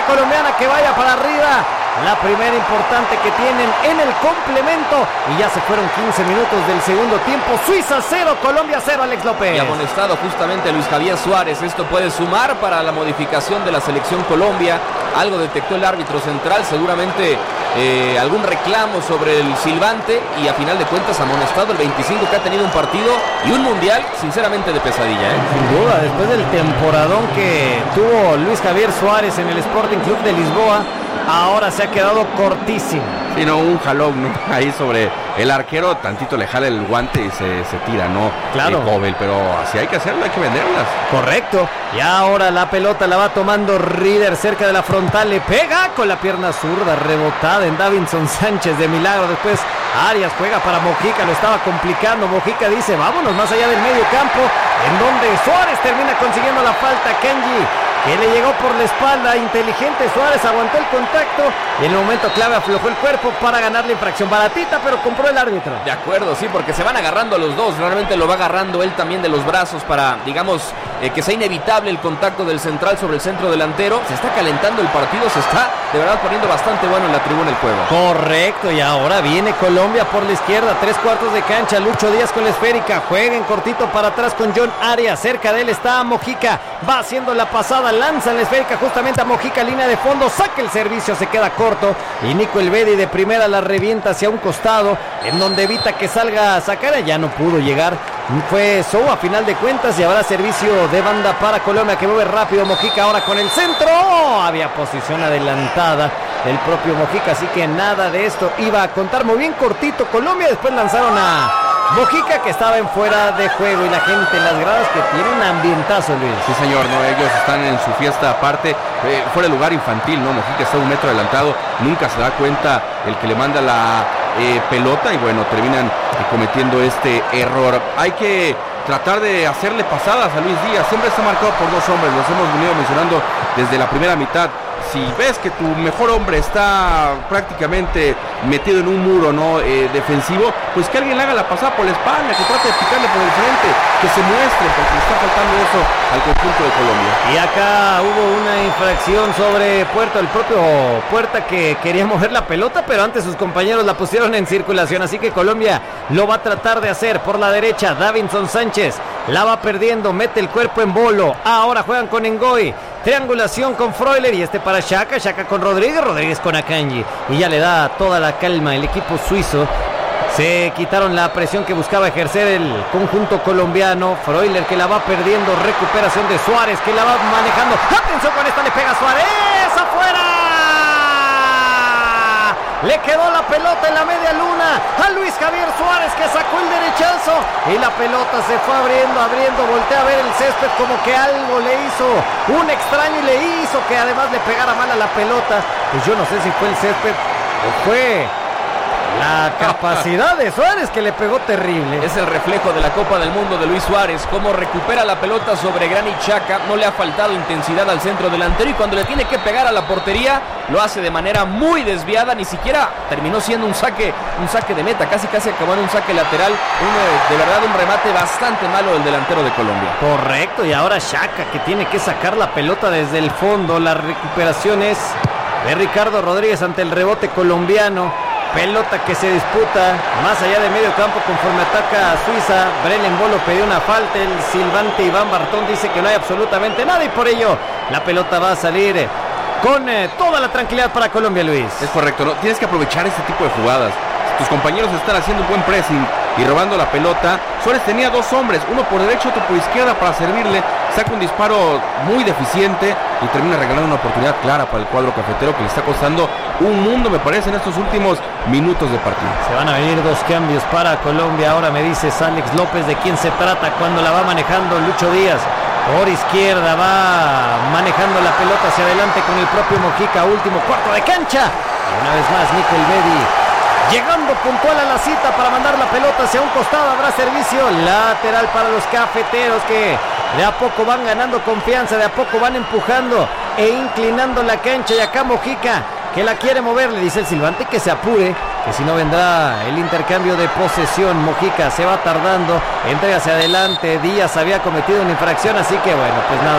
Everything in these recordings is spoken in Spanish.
colombiana que vaya para arriba. La primera importante que tienen en el complemento. Y ya se fueron 15 minutos del segundo tiempo. Suiza 0, Colombia 0, Alex López. Y amonestado justamente Luis Javier Suárez. Esto puede sumar para la modificación de la selección Colombia. Algo detectó el árbitro central, seguramente algún reclamo sobre el silbante. Y a final de cuentas amonestado el 25 que ha tenido un partido y un mundial sinceramente de pesadilla. Sin duda, después del temporadón que tuvo Luis Javier Suárez en el Sporting Club de Lisboa, ahora se ha quedado cortísimo. Sí, no, un jalón, ¿no? Ahí sobre el arquero, tantito le jala el guante y se tira, ¿no? Claro. Cobel, pero así hay que hacerlo, hay que venderlas. Correcto. Y ahora la pelota la va tomando Rieder cerca de la frontal, le pega con la pierna zurda, rebotada en Davinson Sánchez de milagro. Después Arias juega para Mojica, lo estaba complicando. Mojica dice, vámonos más allá del medio campo, en donde Suárez termina consiguiendo la falta. Kenji, que le llegó por la espalda, inteligente Suárez, aguantó el contacto y en el momento clave aflojó el cuerpo para ganar la infracción. Baratita, pero compró el árbitro. De acuerdo, sí, porque se van agarrando los dos. Realmente lo va agarrando él también de los brazos para, digamos, que sea inevitable el contacto del central sobre el centro delantero. Se está calentando el partido, se está de verdad poniendo bastante bueno en la tribuna el juego. Correcto, y ahora viene Colombia por la izquierda, 3/4 de cancha. Lucho Díaz con la esférica, juega en cortito para atrás con John Arias. Cerca de él está Mojica, va haciendo la pasada, lanza la esférica justamente a Mojica, línea de fondo, saca el servicio, se queda corto y Nico Elvedi de primera la revienta hacia un costado, en donde evita que salga a sacar. Ya no pudo llegar, fue Sou a final de cuentas, y habrá servicio de banda para Colombia, que mueve rápido Mojica ahora con el centro. Había posición adelantada del propio Mojica, así que nada de esto iba a contar. Muy bien cortito Colombia, después lanzaron a Mojica, que estaba en fuera de juego, y la gente en las gradas que tiene un ambientazo, Luis. Sí, señor, no, ellos están en su fiesta aparte, fuera de lugar infantil, ¿no? Mojica está 1 metro adelantado, nunca se da cuenta el que le manda la pelota, y bueno, terminan cometiendo este error. Hay que tratar de hacerle pasadas a Luis Díaz, siempre está marcado por 2 hombres, los hemos venido mencionando desde la primera mitad. Si ves que tu mejor hombre está prácticamente metido en un muro, ¿no? Defensivo, pues que alguien le haga la pasada por la espalda, que trate de picarle por el frente, que se muestre, porque le está faltando eso al conjunto de Colombia. Y acá hubo una infracción sobre Puerta, el propio Puerta, que quería mover la pelota, pero antes sus compañeros la pusieron en circulación, así que Colombia lo va a tratar de hacer por la derecha. Davinson Sánchez la va perdiendo, mete el cuerpo en bolo, ahora juegan con Ngoy, triangulación con Freuler, y este para Xhaka, Xhaka con Rodríguez, Rodríguez con Akanji, y ya le da toda la calma el equipo suizo. Se quitaron la presión que buscaba ejercer el conjunto colombiano. Freuler, que la va perdiendo, recuperación de Suárez, que la va manejando. Atención con esta, le pega Suárez, afuera. Le quedó la pelota en la media luna a Luis Javier Suárez, que sacó el derechazo y la pelota se fue abriendo, voltea a ver el césped, como que algo le hizo un extraño y le hizo que además le pegara mal a la pelota. Pues yo no sé si fue el césped o fue la capacidad de Suárez, que le pegó terrible. Es el reflejo de la Copa del Mundo de Luis Suárez, cómo recupera la pelota sobre Granit Xhaka. No le ha faltado intensidad al centro delantero, y cuando le tiene que pegar a la portería lo hace de manera muy desviada. Ni siquiera terminó siendo un saque de meta, casi acabó en un saque lateral. De verdad un remate bastante malo del delantero de Colombia. Correcto, y ahora Xhaka, que tiene que sacar la pelota desde el fondo. La recuperación es de Ricardo Rodríguez ante el rebote colombiano. Pelota que se disputa más allá de medio campo conforme ataca a Suiza. Brelen Bolo pidió una falta, el silbante Iván Bartón dice que no hay absolutamente nada, y por ello la pelota va a salir con toda la tranquilidad para Colombia, Luis. Es correcto, ¿no? Tienes que aprovechar este tipo de jugadas. Tus compañeros están haciendo un buen pressing y robando la pelota. Suárez tenía 2 hombres, uno por derecha, otro por izquierda, para servirle. Saca un disparo muy deficiente y termina regalando una oportunidad clara para el cuadro cafetero, que le está costando un mundo, me parece, en estos últimos minutos de partido. Se van a venir 2 cambios para Colombia. Ahora me dices, Alex López, de quién se trata cuando la va manejando Lucho Díaz. Por izquierda va manejando la pelota hacia adelante con el propio Mojica. Último cuarto de cancha. Y una vez más Nico Elvedi llegando puntual a la cita para mandar la pelota hacia un costado. Habrá servicio lateral para los cafeteros, que de a poco van ganando confianza, de a poco van empujando e inclinando la cancha. Y acá Mojica, que la quiere mover, le dice el silbante que se apure, que si no vendrá el intercambio de posesión. Mojica se va tardando, entrega hacia adelante. Díaz había cometido una infracción, así que bueno, pues nada,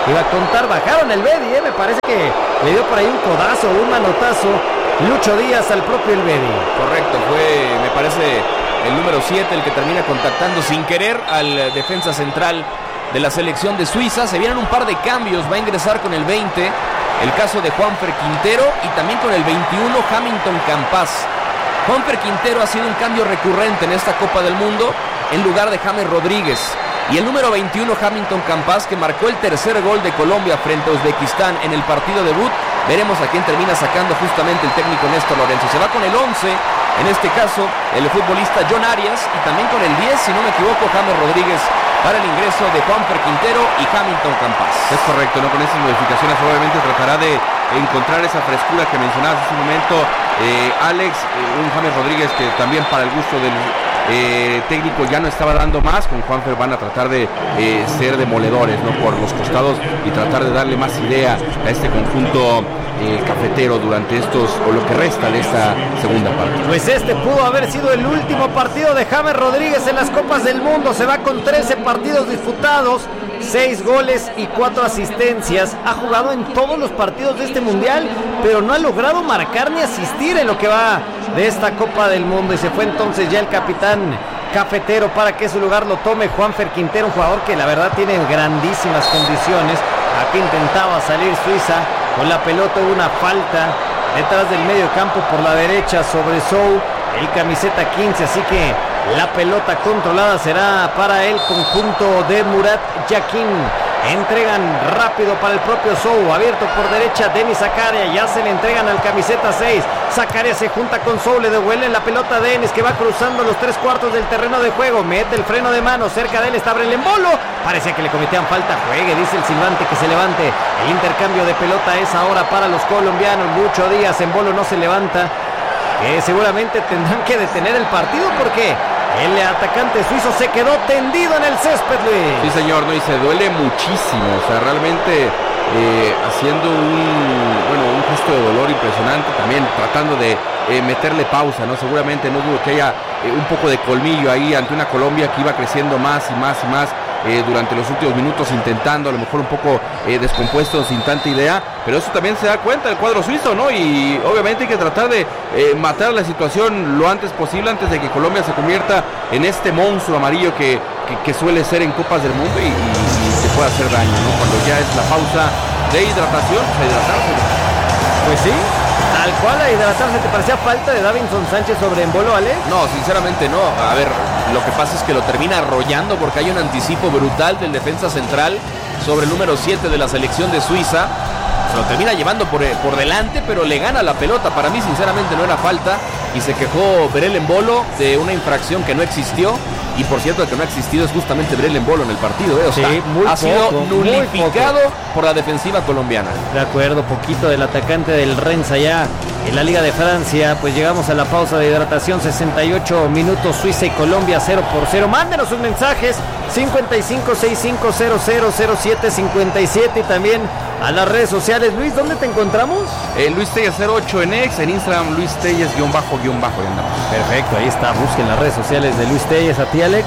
iba a contar. Bajaron el Bedi, me parece que le dio por ahí un codazo, un manotazo Lucho Díaz al propio el Bedi. Correcto, fue, me parece, el número 7 el que termina contactando sin querer al defensa central de la selección de Suiza. Se vienen un par de cambios, va a ingresar con el 20 el caso de Juanfer Quintero y también con el 21 Hamilton Campas. Juanfer Quintero ha sido un cambio recurrente en esta Copa del Mundo en lugar de James Rodríguez. Y el número 21 Hamilton Campas, que marcó el tercer gol de Colombia frente a Uzbekistán en el partido debut. Veremos a quién termina sacando justamente el técnico Néstor Lorenzo. Se va con el 11, en este caso el futbolista John Arias, y también con el 10, si no me equivoco, James Rodríguez, para el ingreso de Juanfer Quintero y Hamilton Campas. Es correcto, ¿no? Con esas modificaciones obviamente tratará de encontrar esa frescura que mencionabas hace un momento, Alex, un James Rodríguez que también para el gusto del técnico ya no estaba dando más. Con Juanfer van a tratar de ser demoledores, ¿no? Por los costados y tratar de darle más idea a este conjunto cafetero durante o lo que resta de esta segunda parte. Pues este pudo haber sido el último partido de James Rodríguez en las Copas del Mundo. Se va con 13 partidos disputados, 6 goles y 4 asistencias. Ha jugado en todos los partidos de este mundial, pero no ha logrado marcar ni asistir en lo que va de esta Copa del Mundo. Y se fue entonces ya el capitán cafetero para que su lugar lo tome Juanfer Quintero, un jugador que la verdad tiene grandísimas condiciones. Aquí intentaba salir Suiza con la pelota, hubo una falta detrás del medio campo por la derecha sobre Sou, el camiseta 15, así que la pelota controlada será para el conjunto de Murat Yakin. Entregan rápido para el propio Sou, abierto por derecha Denis Zakaria, ya se le entregan al camiseta 6, Zakaria se junta con Sou, le devuelve la pelota a Denis, que va cruzando los 3/4 del terreno de juego, mete el freno de mano, cerca de él está Brelembolo, parecía que le cometían falta, juegue, dice el silbante que se levante, el intercambio de pelota es ahora para los colombianos. Lucho Díaz, Embolo no se levanta, que seguramente tendrán que detener el partido porque el atacante suizo se quedó tendido en el césped, Luis. Sí, señor, ¿no? Y se duele muchísimo, o sea, realmente haciendo un gesto de dolor impresionante, también tratando de meterle pausa, ¿no? Seguramente no dudo que haya un poco de colmillo ahí ante una Colombia que iba creciendo más y más y más durante los últimos minutos, intentando a lo mejor un poco descompuesto, sin tanta idea, pero eso también se da cuenta el cuadro suizo, ¿no? Y obviamente hay que tratar de matar la situación lo antes posible, antes de que Colombia se convierta en este monstruo amarillo que suele ser en Copas del Mundo y se puede hacer daño, ¿no? Cuando ya es la pausa de hidratación, pues hidratarse. Pues sí, tal cual a hidratarse. ¿Te parecía falta de Davinson Sánchez sobre Embolo, Ale? No, sinceramente no. A ver, lo que pasa es que lo termina arrollando porque hay un anticipo brutal del defensa central sobre el número 7 de la selección de Suiza. Se lo termina llevando por delante, pero le gana la pelota. Para mí, sinceramente, no era falta. Y se quejó Brelembolo de una infracción que no existió. Y por cierto, el que no ha existido es justamente Brelembolo en el partido. O sea, ha sido nulificado por la defensiva colombiana. De acuerdo, poquito del atacante del Rennes allá en la Liga de Francia. Pues llegamos a la pausa de hidratación, 68 minutos, Suiza y Colombia 0-0. Mándenos sus mensajes 5565000757 y también a las redes sociales. Luis, ¿dónde te encontramos? Luis Telles 08 en X, en Instagram Luis Telles __, y andamos. Perfecto, ahí está, busquen las redes sociales de Luis Telles. A ti, Alex.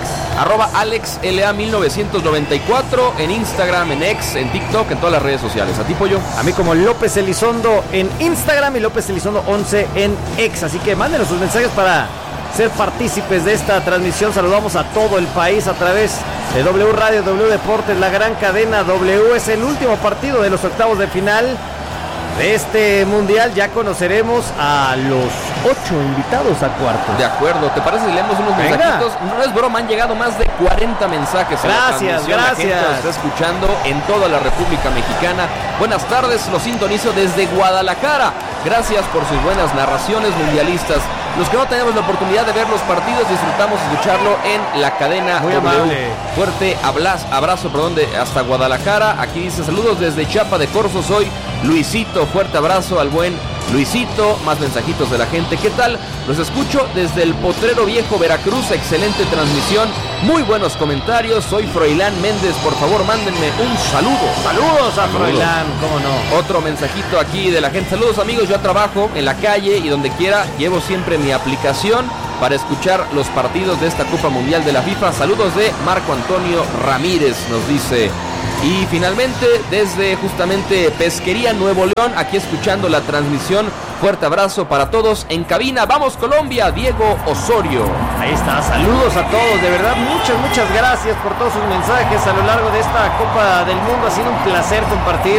@AlexLA1994 en Instagram, en X, en TikTok, en todas las redes sociales. ¿A ti, Pollo? A mí como López Elizondo en Instagram y López Elizondo 11 en X. Así que mándenos sus mensajes para ser partícipes de esta transmisión. Saludamos a todo el país a través de W Radio, W Deportes, la gran cadena W. Es el último partido de los octavos de final de este mundial. Ya conoceremos a los 8 invitados a cuartos. De acuerdo, ¿te parece si leemos unos mensajitos? No es broma, han llegado más de 40 mensajes. Gracias. La gente nos está escuchando en toda la República Mexicana. Buenas tardes, los sintonizo desde Guadalajara. Gracias por sus buenas narraciones mundialistas. Los que no tenemos la oportunidad de ver los partidos, disfrutamos escucharlo en la cadena Muy W. amable. Fuerte abrazo hasta Guadalajara. Aquí dice saludos desde Chiapa de Corzo, soy Luisito. Fuerte abrazo al buen Luisito. Más mensajitos de la gente. ¿Qué tal? Los escucho desde el Potrero Viejo, Veracruz. Excelente transmisión. Muy buenos comentarios. Soy Froilán Méndez. Por favor, mándenme un saludo. Saludos a Froilán, cómo no. Otro mensajito aquí de la gente. Saludos, amigos. Yo trabajo en la calle y donde quiera llevo siempre mi aplicación para escuchar los partidos de esta Copa Mundial de la FIFA. Saludos de Marco Antonio Ramírez, nos dice Y finalmente, desde justamente Pesquería Nuevo León, aquí escuchando la transmisión. Fuerte abrazo para todos en cabina. ¡Vamos Colombia! Diego Osorio. Ahí está, saludos a todos, de verdad, muchas gracias por todos sus mensajes a lo largo de esta Copa del Mundo. Ha sido un placer compartir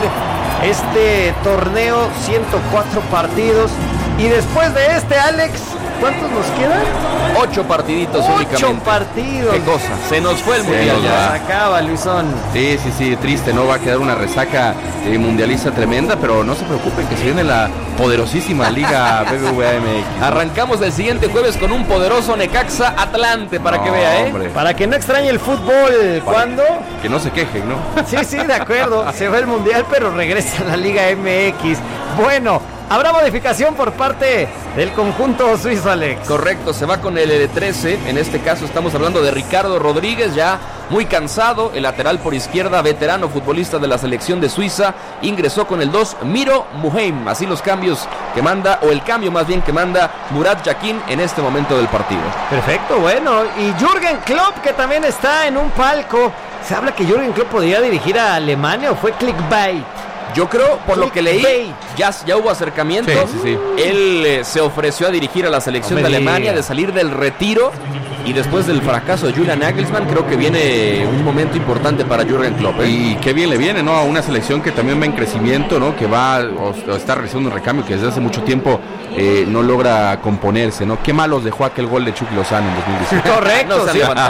este torneo, 104 partidos. Y después de este, Alex, ¿cuántos nos quedan? 8 partiditos únicamente. 8 partidos. Qué cosa, se nos fue el mundial ya. Se acaba, Luisón. Sí, triste, ¿no? Va a quedar una resaca mundialista tremenda, pero no se preocupen que se viene la poderosísima Liga BBVA MX. Arrancamos el siguiente jueves con un poderoso Necaxa Atlante, para que vea, hombre. Para que no extrañe el fútbol. ¿Cuándo? Que no se quejen, ¿no? Sí, de acuerdo. Se va el mundial, pero regresa a la Liga MX. Bueno, habrá modificación por parte del conjunto suizo, Alex. Correcto, se va con el 13. En este caso estamos hablando de Ricardo Rodríguez, ya muy cansado. El lateral por izquierda, veterano futbolista de la selección de Suiza. Ingresó con el 2, Miro Muheim. Así los cambios que manda, o el cambio más bien que manda Murat Yakin en este momento del partido. Perfecto, bueno. Y Jürgen Klopp, que también está en un palco. Se habla que Jürgen Klopp podría dirigir a Alemania, o fue clickbait. Yo creo, por lo que leí, ya hubo acercamientos. Sí. Él se ofreció a dirigir a la selección de Alemania, de salir del retiro. Y después del fracaso de Julian Nagelsmann, creo que viene un momento importante para Jürgen Klopp. Y qué bien le viene, ¿no? A una selección que también va en crecimiento, ¿no? Que va o está realizando un recambio que desde hace mucho tiempo no logra componerse, ¿no? Qué malos dejó aquel gol de Chucky Lozano en 2018. Correcto,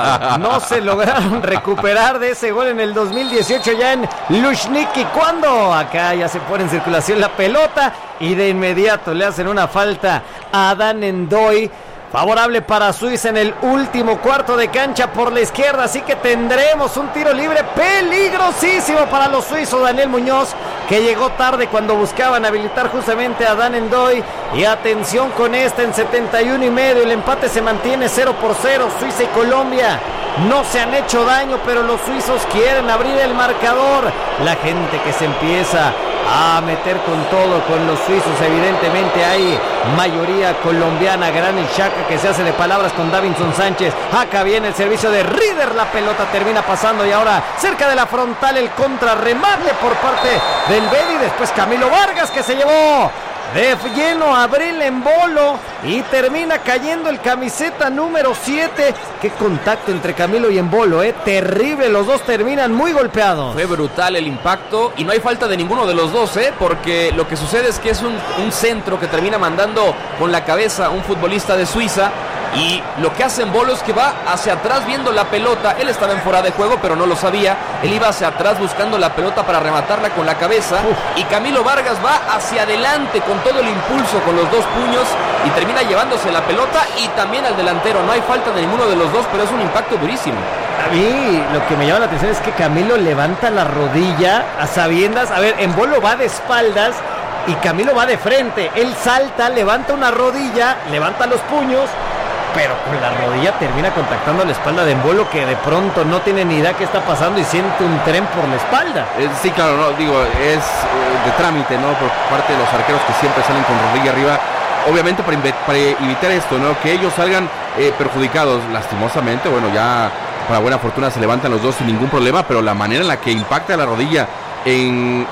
no se lograron recuperar de ese gol en el 2018 ya en Luzhniki. ¿Cuándo? Acá ya se pone en circulación la pelota y de inmediato le hacen una falta a Dan Ndoye. Favorable para Suiza en el último cuarto de cancha por la izquierda, así que tendremos un tiro libre peligrosísimo para los suizos. Daniel Muñoz, que llegó tarde cuando buscaban habilitar justamente a Dan Ndoye. Y atención con esta en 71 y medio, el empate se mantiene 0-0. Suiza y Colombia no se han hecho daño, pero los suizos quieren abrir el marcador. La gente que se empieza a meter con todo con los suizos, evidentemente hay mayoría colombiana. Granit Xhaka, que se hace de palabras con Davinson Sánchez. Acá viene el servicio de Rieder, la pelota termina pasando y ahora cerca de la frontal el contrarremate por parte del Bedi. Después Camilo Vargas, que se llevó de lleno a Abril Embolo y termina cayendo el camiseta número 7. Qué contacto entre Camilo y Embolo, terrible, los dos terminan muy golpeados. Fue brutal el impacto y no hay falta de ninguno de los dos, porque lo que sucede es que es un centro que termina mandando con la cabeza un futbolista de Suiza. Y lo que hace Embolo es que va hacia atrás viendo la pelota. Él estaba en fuera de juego, pero no lo sabía. Él iba hacia atrás buscando la pelota para rematarla con la cabeza. Y Camilo Vargas va hacia adelante con todo el impulso, con los dos puños, y termina llevándose la pelota y también al delantero. No hay falta de ninguno de los dos, pero es un impacto durísimo. A mí lo que me llama la atención es que Camilo levanta la rodilla a sabiendas. A ver, Embolo va de espaldas y Camilo va de frente. Él salta, levanta una rodilla, levanta los puños, pero con la rodilla termina contactando la espalda de Embolo, que de pronto no tiene ni idea qué está pasando y siente un tren por la espalda. Sí, claro, no, digo, es de trámite, ¿no? Por parte de los arqueros que siempre salen con rodilla arriba. Obviamente para evitar esto, ¿no? Que ellos salgan perjudicados. Lastimosamente, bueno, ya para buena fortuna se levantan los dos sin ningún problema, pero la manera en la que impacta la rodilla en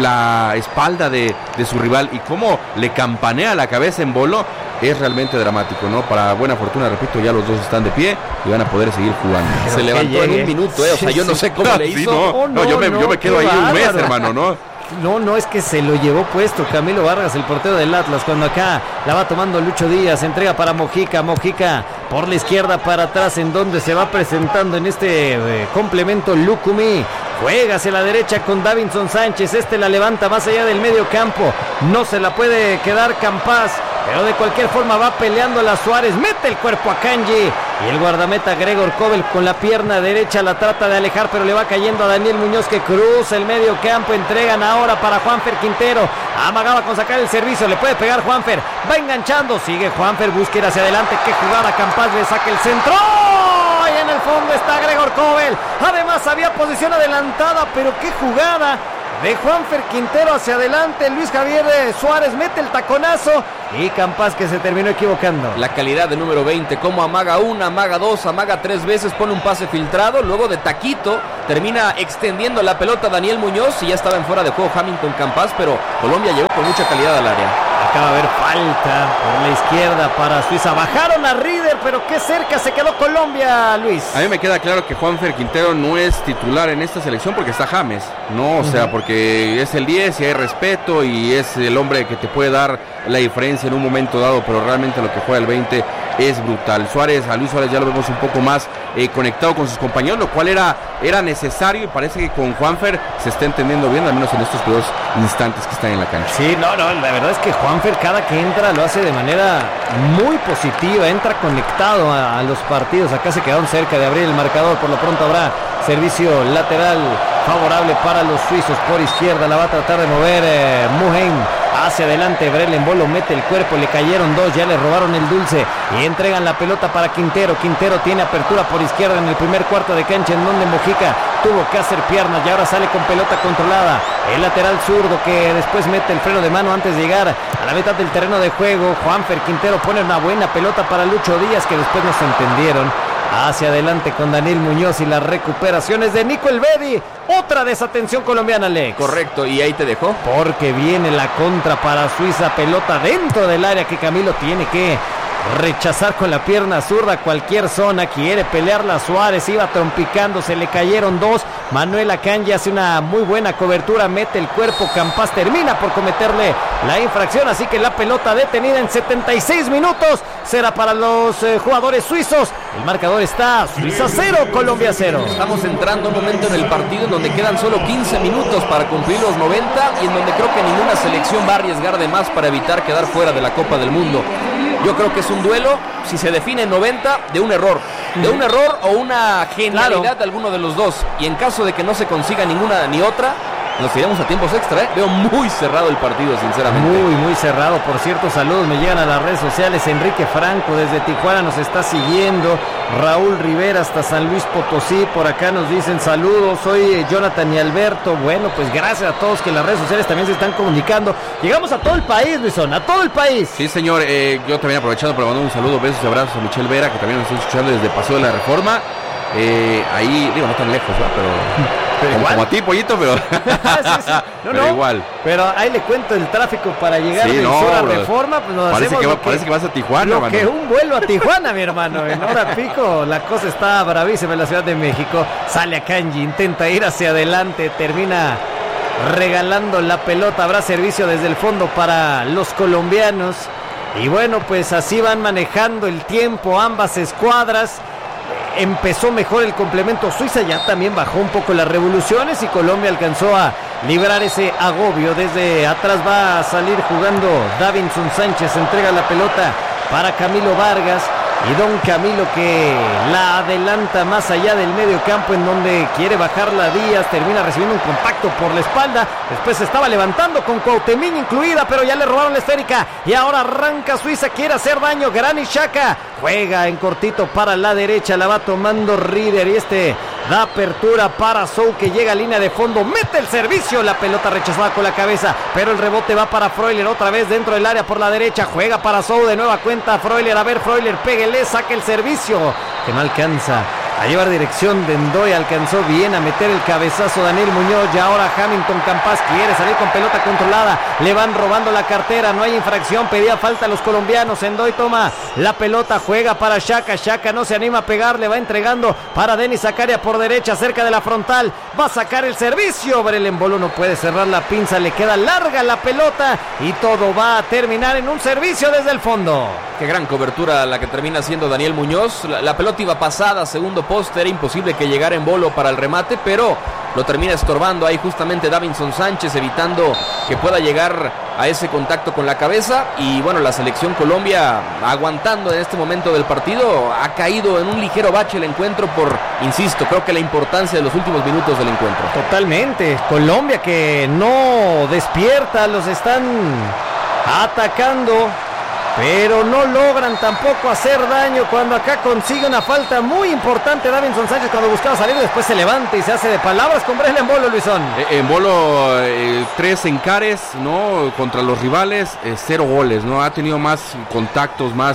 la espalda de su rival y cómo le campanea la cabeza Embolo es realmente dramático, ¿no? Para buena fortuna, repito, ya los dos están de pie y van a poder seguir jugando. Pero se levantó en un minuto, o sea, yo no sé cómo le hizo. Yo me quedo ahí un mes, hermano, ¿no? No, es que se lo llevó puesto Camilo Vargas, el portero del Atlas, cuando acá la va tomando Lucho Díaz, entrega para Mojica por la izquierda para atrás, en donde se va presentando en este complemento Lucumí. Juega hacia la derecha con Davinson Sánchez, la levanta más allá del medio campo, no se la puede quedar Campás, pero de cualquier forma va peleando la Suárez, mete el cuerpo a Kanji y el guardameta Gregor Kobel con la pierna derecha la trata de alejar, pero le va cayendo a Daniel Muñoz, que cruza el medio campo. Entregan ahora para Juanfer Quintero, amagaba con sacar el servicio, le puede pegar Juanfer, va enganchando, sigue Juanfer, busca ir hacia adelante, qué jugada, Campás le saca el centro y en el fondo está Gregor Kobel. Además había posición adelantada, pero qué jugada de Juanfer Quintero hacia adelante. Luis Javier Suárez mete el taconazo y Campas que se terminó equivocando. La calidad de número 20, como amaga una, amaga dos, amaga tres veces, pone un pase filtrado, luego de taquito termina extendiendo la pelota Daniel Muñoz y ya estaba en fuera de juego Hamilton Campas, pero Colombia llegó con mucha calidad al área. Acaba de haber falta por la izquierda para Suiza. Bajaron a Rieder, pero qué cerca se quedó Colombia, Luis. A mí me queda claro que Juanfer Quintero no es titular en esta selección porque está James, ¿no? O sea, porque es el 10 y hay respeto y es el hombre que te puede dar la diferencia en un momento dado, pero realmente lo que juega el 20 es brutal. A Luis Suárez ya lo vemos un poco más conectado con sus compañeros, lo cual era necesario y parece que con Juanfer se está entendiendo bien, al menos en estos 2 instantes que están en la cancha. Sí, no, la verdad es que Juanfer cada que entra lo hace de manera muy positiva, entra conectado a los partidos. Acá se quedaron cerca de abrir el marcador, por lo pronto habrá servicio lateral favorable para los suizos. Por izquierda la va a tratar de mover Muhen hacia adelante. Brel Bolo mete el cuerpo, le cayeron 2, ya le robaron el dulce y entregan la pelota para Quintero. Quintero tiene apertura por izquierda en el primer cuarto de cancha, en donde Mojica tuvo que hacer piernas y ahora sale con pelota controlada. El lateral zurdo que después mete el freno de mano antes de llegar a la mitad del terreno de juego. Juanfer Quintero pone una buena pelota para Lucho Díaz, que después no se entendieron. Hacia adelante con Daniel Muñoz y las recuperaciones de Nico Elvedi. Otra desatención colombiana, Alex. Correcto, y ahí te dejó. Porque viene la contra para Suiza, pelota dentro del área que Camilo tiene que rechazar con la pierna zurda cualquier zona. Quiere pelearla Suárez, iba trompicando, se le cayeron 2. Manuel Akanji hace una muy buena cobertura, mete el cuerpo. Campas termina por cometerle la infracción, así que la pelota detenida en 76 minutos será para los jugadores suizos. El marcador está Suiza 0, Colombia 0. Estamos entrando a un momento en el partido en donde quedan solo 15 minutos para cumplir los 90 y en donde creo que ninguna selección va a arriesgar de más para evitar quedar fuera de la Copa del Mundo. Yo creo que es un duelo, si se define en 90, de un error o una genialidad de alguno de los dos. Y en caso de que no se consiga ninguna ni otra, nos iremos a tiempos extra, Veo muy cerrado el partido, sinceramente. Muy cerrado. Por cierto, saludos, me llegan a las redes sociales. Enrique Franco desde Tijuana nos está siguiendo. Raúl Rivera hasta San Luis Potosí, por acá nos dicen saludos. Soy Jonathan y Alberto. Bueno, pues gracias a todos que en las redes sociales también se están comunicando. Llegamos a todo el país, Luisón, a todo el país. Sí, señor, yo también aprovechando para mandar un saludo, besos y abrazos a Michelle Vera, que también nos está escuchando desde Paseo de la Reforma. Ahí, digo, no tan lejos, pero como a ti, Pollito, pero sí. pero igual. Pero ahí le cuento el tráfico para llegar de Sur a Reforma, pues nos parece que vas a Tijuana, lo que un vuelo a Tijuana, mi hermano. En hora pico la cosa está bravísima en la Ciudad de México. Sale Akanji, intenta ir hacia adelante, termina regalando la pelota. Habrá servicio desde el fondo para los colombianos. Y bueno, pues así van manejando el tiempo ambas escuadras. Empezó mejor el complemento. Suiza ya también bajó un poco las revoluciones y Colombia alcanzó a librar ese agobio. Desde atrás va a salir jugando Davinson Sánchez, entrega la pelota para Camilo Vargas y don Camilo que la adelanta más allá del medio campo, en donde quiere bajarla Díaz, termina recibiendo un compacto por la espalda, después se estaba levantando con Cuauhtémoc incluida, pero ya le robaron la esférica y ahora arranca Suiza, quiere hacer daño. Granit Xhaka juega en cortito para la derecha, la va tomando Rieder y da apertura para Sou, que llega a línea de fondo, mete el servicio, la pelota rechazada con la cabeza, pero el rebote va para Freuler, otra vez dentro del área por la derecha, juega para Sou, de nueva cuenta Freuler, a ver Freuler, péguele, saca el servicio, que no alcanza a llevar dirección de Ndoye, alcanzó bien a meter el cabezazo Daniel Muñoz, y ahora Hamilton Campas quiere salir con pelota controlada, le van robando la cartera, no hay infracción, pedía falta a los colombianos. Ndoye toma la pelota, juega para Xhaka, Xhaka no se anima a pegar, le va entregando para Denis Zakaria por derecha, cerca de la frontal, va a sacar el servicio, Brel Embolo no puede cerrar la pinza, le queda larga la pelota y todo va a terminar en un servicio desde el fondo. Qué gran cobertura la que termina haciendo Daniel Muñoz, la pelota iba pasada, segundo poste, era imposible que llegara Embolo para el remate, pero lo termina estorbando ahí justamente Davinson Sánchez, evitando que pueda llegar a ese contacto con la cabeza. Y bueno, la selección Colombia aguantando en este momento del partido, ha caído en un ligero bache el encuentro por, insisto, creo que la importancia de los últimos minutos del encuentro. Totalmente, Colombia que no despierta, los están atacando pero no logran tampoco hacer daño cuando acá consigue una falta muy importante Davinson Sánchez cuando buscaba salir, después se levanta y se hace de palabras con Bresla Embolo, Luisón. Embolo, 3 encares, ¿no? Contra los rivales, 0 goles, ¿no? Ha tenido más contactos, más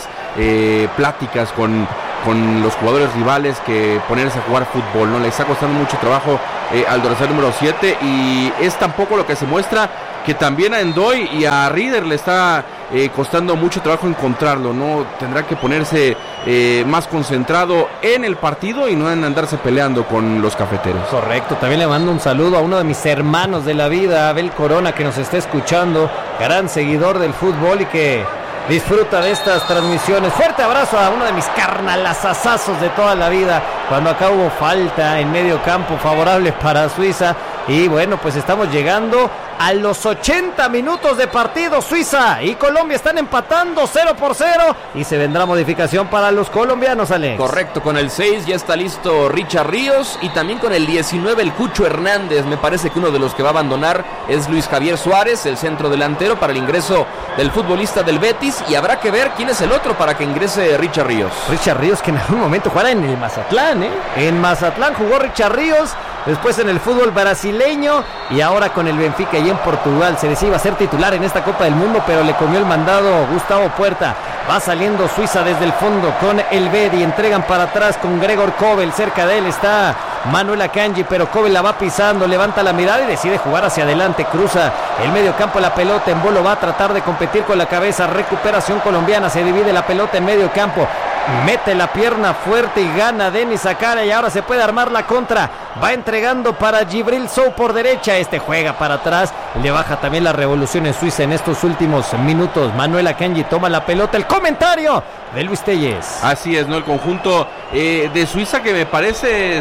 pláticas con los jugadores rivales que ponerse a jugar fútbol, ¿no? Le está costando mucho trabajo al dorsal número 7 y es tampoco lo que se muestra que también a Endoy y a Rieder le está costando mucho trabajo encontrarlo, ¿no? Tendrá que ponerse más concentrado en el partido y no en andarse peleando con los cafeteros. Correcto, también le mando un saludo a uno de mis hermanos de la vida, Abel Corona, que nos está escuchando, gran seguidor del fútbol y que disfruta de estas transmisiones. Fuerte abrazo a uno de mis carnalazazazos de toda la vida, cuando acá hubo falta en medio campo favorable para Suiza. Y bueno, pues estamos llegando a los 80 minutos de partido. Suiza y Colombia están empatando 0-0 y se vendrá modificación para los colombianos, Alex. Correcto, con el 6 ya está listo Richard Ríos y también con el 19 el Cucho Hernández. Me parece que uno de los que va a abandonar es Luis Javier Suárez, el centro delantero, para el ingreso del futbolista del Betis, y habrá que ver quién es el otro para que ingrese Richard Ríos. Richard Ríos, que en algún momento jugara en el Mazatlán, En Mazatlán jugó Richard Ríos, después en el fútbol brasileño y ahora con el Benfica y en Portugal. Se decía iba a ser titular en esta Copa del Mundo, pero le comió el mandado Gustavo Puerta. Va saliendo Suiza desde el fondo con el Bedi, entregan para atrás con Gregor Kobel, cerca de él está Manuel Akanji, pero Kobel la va pisando, levanta la mirada y decide jugar hacia adelante, cruza el medio campo la pelota, Embolo va a tratar de competir con la cabeza, recuperación colombiana, se divide la pelota en medio campo, mete la pierna fuerte y gana Denis Zakaria y ahora se puede armar la contra, va entregando para Djibril Sow por derecha, juega para atrás, le baja también la revolución en Suiza en estos últimos minutos. Manuel Akanji toma la pelota, el comentario de Luis Telles. Así es, ¿no? El conjunto de Suiza que me parece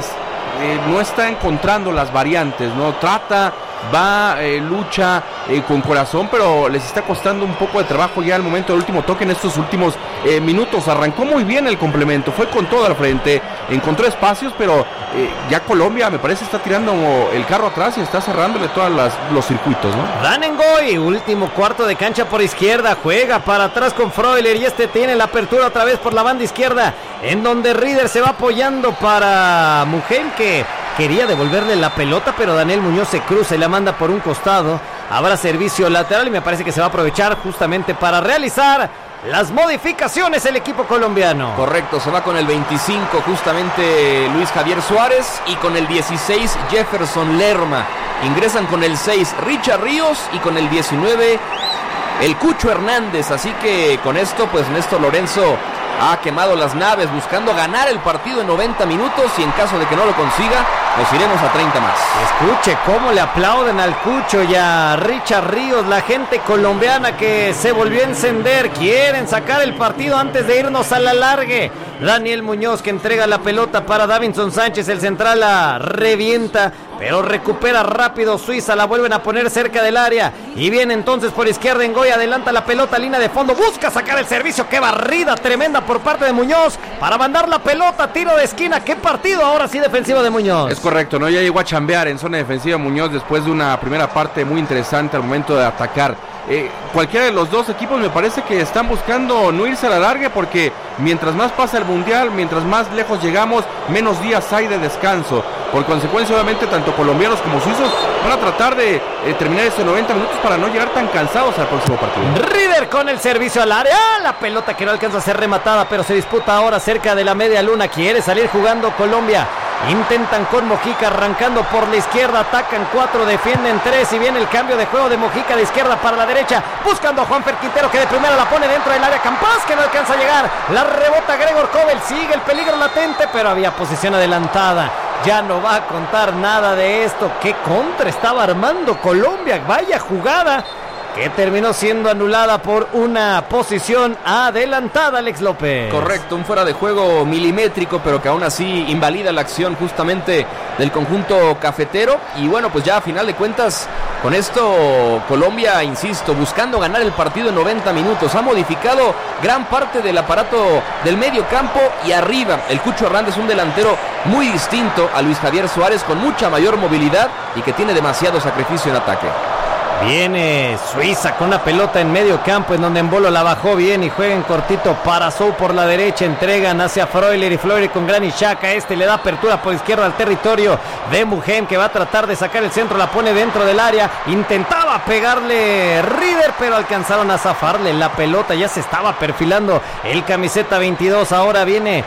no está encontrando las variantes, ¿no? Trata, va, lucha con corazón, pero les está costando un poco de trabajo ya al momento del último toque en estos últimos minutos. Arrancó muy bien el complemento, fue con todo al frente, encontró espacios, pero ya Colombia me parece está tirando el carro atrás y está cerrándole todos los circuitos, ¿no? Danengoy, último cuarto de cancha por izquierda, juega para atrás con Freuler y tiene la apertura otra vez por la banda izquierda, en donde Rieder se va apoyando para Mugel, que quería devolverle la pelota, pero Daniel Muñoz se cruza y la manda por un costado. Habrá servicio lateral y me parece que se va a aprovechar justamente para realizar las modificaciones el equipo colombiano. Correcto, se va con el 25 justamente Luis Javier Suárez y con el 16 Jefferson Lerma. Ingresan con el 6 Richard Ríos y con el 19 el Cucho Hernández. Así que con esto pues Néstor Lorenzo ha quemado las naves buscando ganar el partido en 90 minutos y en caso de que no lo consiga, nos iremos a 30 más. Escuche cómo le aplauden al Cucho y a Richard Ríos, la gente colombiana que se volvió a encender, quieren sacar el partido antes de irnos a la largue. Daniel Muñoz que entrega la pelota para Davinson Sánchez, el central la revienta, pero recupera rápido Suiza, la vuelven a poner cerca del área y viene entonces por izquierda Ngoy, adelanta la pelota, línea de fondo, busca sacar el servicio, qué barrida tremenda por parte de Muñoz para mandar la pelota, tiro de esquina, qué partido ahora sí defensivo de Muñoz. Es correcto, ¿no? Ya llegó a chambear en zona defensiva Muñoz después de una primera parte muy interesante al momento de atacar. Cualquiera de los dos equipos me parece que están buscando no irse a la larga, porque mientras más pasa el mundial, mientras más lejos llegamos, menos días hay de descanso. Por consecuencia, obviamente, tanto colombianos como suizos van a tratar de terminar estos 90 minutos para no llegar tan cansados al próximo partido. Rieder con el servicio al área, la pelota que no alcanza a ser rematada, pero se disputa ahora cerca de la media luna, quiere salir jugando Colombia. Intentan con Mojica arrancando por la izquierda, atacan 4, defienden 3 y viene el cambio de juego de Mojica de izquierda para la derecha, buscando a Juanfer Quintero que de primera la pone dentro del área, Campas que no alcanza a llegar, la rebota Gregor Kobel, sigue el peligro latente, pero había posición adelantada, ya no va a contar nada de esto. Qué contra estaba armando Colombia, vaya jugada que terminó siendo anulada por una posición adelantada, Alex López. Correcto, un fuera de juego milimétrico, pero que aún así invalida la acción justamente del conjunto cafetero. Y bueno, pues ya a final de cuentas, con esto Colombia, insisto, buscando ganar el partido en 90 minutos. Ha modificado gran parte del aparato del medio campo y arriba. El Cucho Hernández, un delantero muy distinto a Luis Javier Suárez, con mucha mayor movilidad y que tiene demasiado sacrificio en ataque. Viene Suiza con una pelota en medio campo, en donde Embolo la bajó bien y juega en cortito para Sou por la derecha. Entregan hacia Freuler y Freuler con Granit Xhaka. Le da apertura por izquierda al territorio de Mugen, que va a tratar de sacar el centro. La pone dentro del área. Intentaba pegarle Rieder, pero alcanzaron a zafarle la pelota. Ya se estaba perfilando el camiseta 22. Ahora viene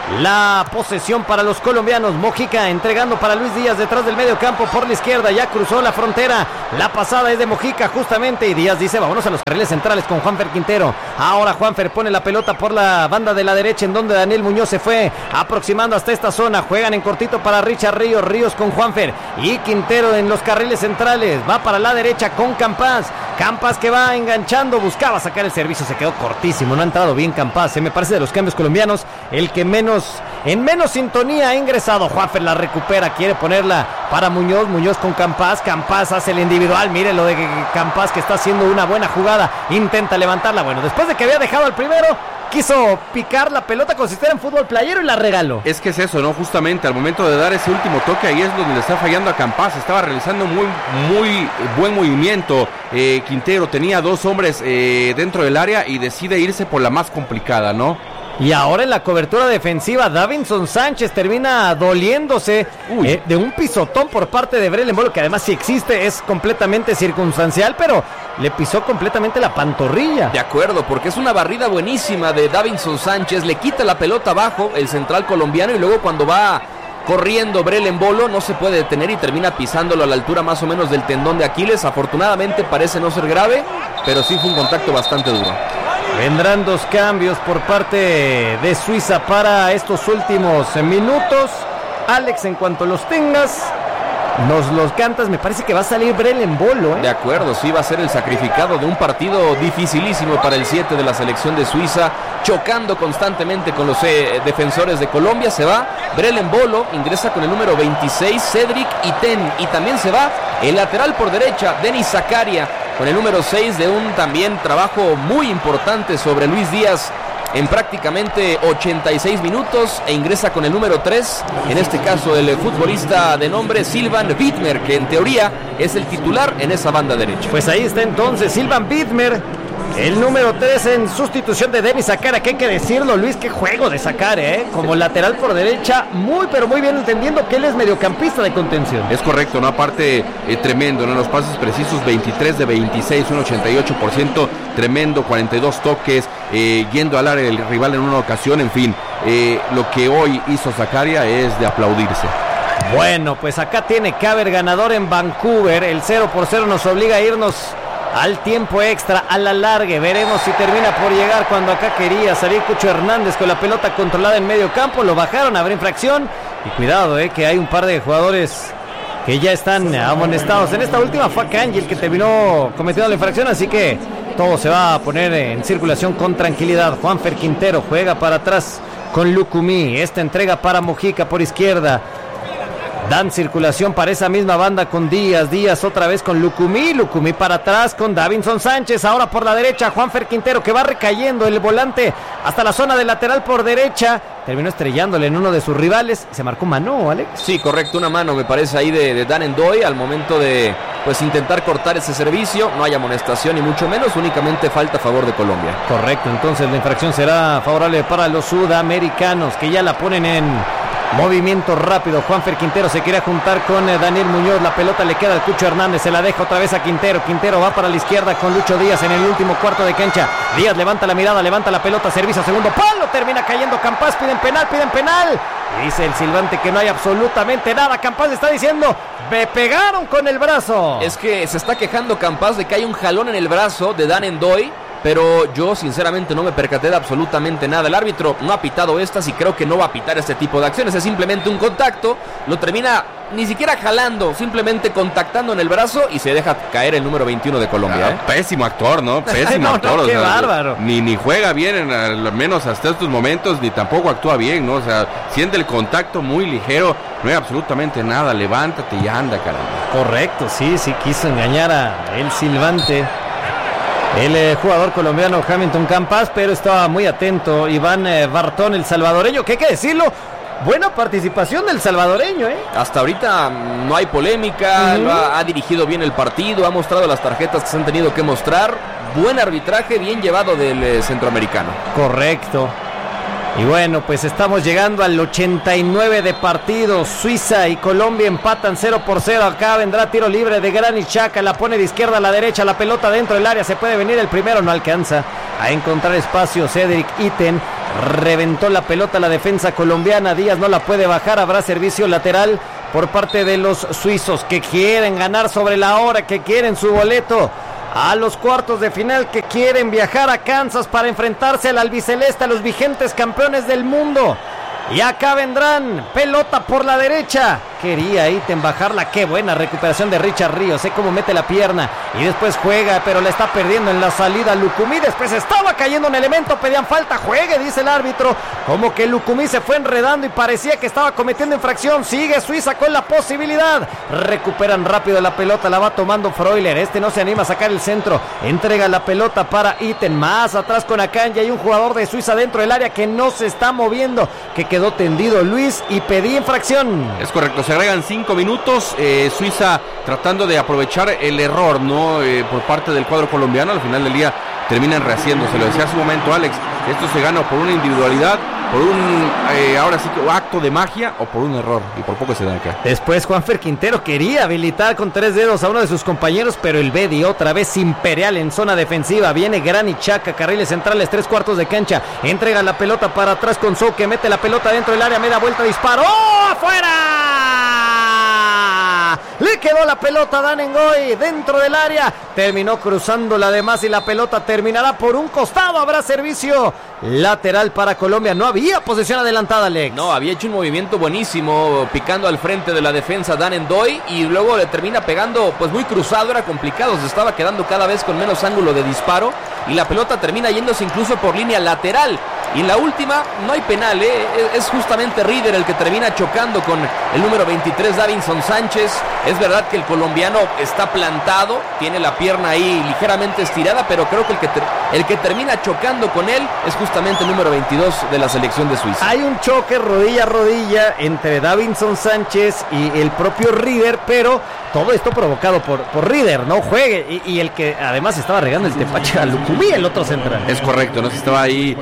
la posesión para los colombianos. Mojica entregando para Luis Díaz detrás del medio campo por la izquierda. Ya cruzó la frontera. La pasada es de Mojica justamente. Y Díaz dice: vámonos a los carriles centrales con Juanfer Quintero. Ahora Juanfer pone la pelota por la banda de la derecha, en donde Daniel Muñoz se fue aproximando hasta esta zona. Juegan en cortito para Richard Ríos. Ríos con Juanfer y Quintero en los carriles centrales. Va para la derecha con Campas. Campas que va enganchando. Buscaba sacar el servicio. Se quedó cortísimo. No ha entrado bien Campas. Me parece de los cambios colombianos el que en menos sintonía ha ingresado. Juanfer la recupera, quiere ponerla para Muñoz. Muñoz con Campas. Campas hace el individual. Mire lo de Campas, que está haciendo una buena jugada. Intenta levantarla. Bueno, después de que había dejado al primero, quiso picar la pelota como si fuera en fútbol playero y la regaló. Es que es eso, ¿no? Justamente al momento de dar ese último toque, ahí es donde le está fallando a Campas. Estaba realizando muy buen movimiento. Quintero tenía dos hombres dentro del área y decide irse por la más complicada, ¿no? Y ahora en la cobertura defensiva, Davinson Sánchez termina doliéndose de un pisotón por parte de Brel Embolo, que además, si existe, es completamente circunstancial, pero le pisó completamente la pantorrilla. De acuerdo, porque es una barrida buenísima de Davinson Sánchez. Le quita la pelota abajo el central colombiano, y luego cuando va corriendo Brel Embolo no se puede detener y termina pisándolo a la altura más o menos del tendón de Aquiles. Afortunadamente parece no ser grave, pero sí fue un contacto bastante duro. Vendrán dos cambios por parte de Suiza para estos últimos minutos. Alex, en cuanto los tengas, nos los cantas. Me parece que va a salir Brel Embolo, De acuerdo, sí, va a ser el sacrificado de un partido dificilísimo para el 7 de la selección de Suiza, chocando constantemente con los defensores de Colombia. Se va Brel Embolo, ingresa con el número 26 Cedric Iten, y también se va el lateral por derecha Denis Zakaria con el número 6, de un también trabajo muy importante sobre Luis Díaz en prácticamente 86 minutos, e ingresa con el número 3, en este caso el futbolista de nombre Sylvain Widmer, que en teoría es el titular en esa banda derecha. Pues ahí está entonces Sylvain Widmer, el número 3, en sustitución de Denis Zakaria, que hay que decirlo, Luis, qué juego de Zakaria, como lateral por derecha, pero muy bien, entendiendo que él es mediocampista de contención. Es correcto, ¿no? Aparte, tremendo, ¿no? Los pases precisos, 23 de 26, un 88%, tremendo, 42 toques, yendo al área del rival en una ocasión, en fin, lo que hoy hizo Zakaria es de aplaudirse. Bueno, pues acá tiene que haber ganador en Vancouver. El 0-0 nos obliga a irnos al tiempo extra, a la largue. Veremos si termina por llegar cuando acá quería salir Cucho Hernández con la pelota controlada en medio campo. Lo bajaron, habrá infracción. Y cuidado, que hay un par de jugadores que ya están amonestados. En esta última fue Akanji el que terminó cometiendo la infracción, así que todo se va a poner en circulación con tranquilidad. Juanfer Quintero juega para atrás con Lucumí. Esta entrega para Mojica por izquierda. Dan circulación para esa misma banda con Díaz. Díaz otra vez con Lucumí. Lucumí para atrás con Davinson Sánchez. Ahora por la derecha Juanfer Quintero, que va recayendo el volante hasta la zona del lateral por derecha. Terminó estrellándole en uno de sus rivales. Se marcó mano, Alex. Sí, correcto, una mano me parece ahí de Dan N'Doye al momento de intentar cortar ese servicio. No hay amonestación ni mucho menos, únicamente falta a favor de Colombia. Correcto, entonces la infracción será favorable para los sudamericanos, que ya la ponen en movimiento rápido. Juanfer Quintero se quiere juntar con Daniel Muñoz. La pelota le queda al Cucho Hernández. Se la deja otra vez a Quintero. Quintero va para la izquierda con Lucho Díaz en el último cuarto de cancha. Díaz levanta la mirada, levanta la pelota, servicio a segundo palo. Termina cayendo Campas. Piden penal. Y dice el silbante que no hay absolutamente nada. Campas le está diciendo: me pegaron con el brazo. Es que se está quejando Campas de que hay un jalón en el brazo de Dan N'Doye, pero yo sinceramente no me percaté de absolutamente nada. El árbitro no ha pitado estas y creo que no va a pitar este tipo de acciones. Es simplemente un contacto, lo termina ni siquiera jalando, simplemente contactando en el brazo, y se deja caer el número 21 de Colombia. Pésimo actor, ¿no? Pésimo actor. Qué bárbaro. Ni juega bien, al menos hasta estos momentos, ni tampoco actúa bien, ¿no? O sea, siente el contacto muy ligero, no hay absolutamente nada. Levántate y anda, caramba. Correcto, sí, quiso engañar a el silbante, el jugador colombiano Hamilton Campas, pero estaba muy atento Iván Bartón, el salvadoreño, que hay que decirlo, buena participación del salvadoreño, Hasta ahorita no hay polémica, ha dirigido bien el partido, ha mostrado las tarjetas que se han tenido que mostrar. Buen arbitraje, bien llevado del centroamericano. Correcto. Y bueno, pues estamos llegando al 89 de partido. Suiza y Colombia empatan 0-0. Acá vendrá tiro libre de Granit Xhaka. La pone de izquierda a la derecha. La pelota dentro del área. Se puede venir el primero. No alcanza a encontrar espacio. Cedric Itten reventó la pelota a la defensa colombiana. Díaz no la puede bajar. Habrá servicio lateral por parte de los suizos, que quieren ganar sobre la hora, que quieren su boleto a los cuartos de final, que quieren viajar a Kansas para enfrentarse al albiceleste, a los vigentes campeones del mundo. Y acá vendrán, pelota por la derecha. Quería Itten bajarla, qué buena recuperación de Richard Ríos, cómo mete la pierna y después juega, pero la está perdiendo en la salida Lucumí. Después estaba cayendo un elemento, pedían falta, juegue, dice el árbitro. Como que Lucumí se fue enredando y parecía que estaba cometiendo infracción. Sigue Suiza con la posibilidad. Recuperan rápido la pelota, la va tomando Freuler. No se anima a sacar el centro. Entrega la pelota para Itten. Más atrás con Akanji. Hay un jugador de Suiza dentro del área que no se está moviendo, que quedó tendido Luis y pedía infracción. Es correcto, se agregan 5 minutos. Suiza tratando de aprovechar el error, ¿no? Por parte del cuadro colombiano. Al final del día terminan rehaciéndose. Lo decía hace un momento Alex, esto se gana por una individualidad, por un ahora sí que acto de magia o por un error, y por poco se da acá. Después Juanfer Quintero quería habilitar con 3 dedos a uno de sus compañeros, pero el Bedi otra vez imperial en zona defensiva. Viene Granit Xhaka, carriles centrales, 3/4 de cancha, entrega la pelota para atrás con Sou, que mete la pelota dentro del área, media vuelta, disparo, ¡oh, afuera! Le quedó la pelota a Dan Ngoy dentro del área, terminó cruzándola además y la pelota terminará por un costado. Habrá servicio lateral para Colombia. No había posesión adelantada, Alex. No, había hecho un movimiento buenísimo, picando al frente de la defensa Dan Ngoy, y luego le termina pegando pues muy cruzado. Era complicado, se estaba quedando cada vez con menos ángulo de disparo y la pelota termina yéndose incluso por línea lateral. Y en la última no hay penal, es justamente Rieder el que termina chocando con el número 23, Davinson Sánchez. Es verdad que el colombiano está plantado, tiene la pierna ahí ligeramente estirada, pero creo que el que termina chocando con él es justamente el número 22 de la selección de Suiza. Hay un choque rodilla a rodilla entre Davinson Sánchez y el propio Rieder, pero todo esto provocado por Rieder, no juegue, y el que además estaba regando el tepache a Lucumí, el otro central. Es correcto, no se estaba ahí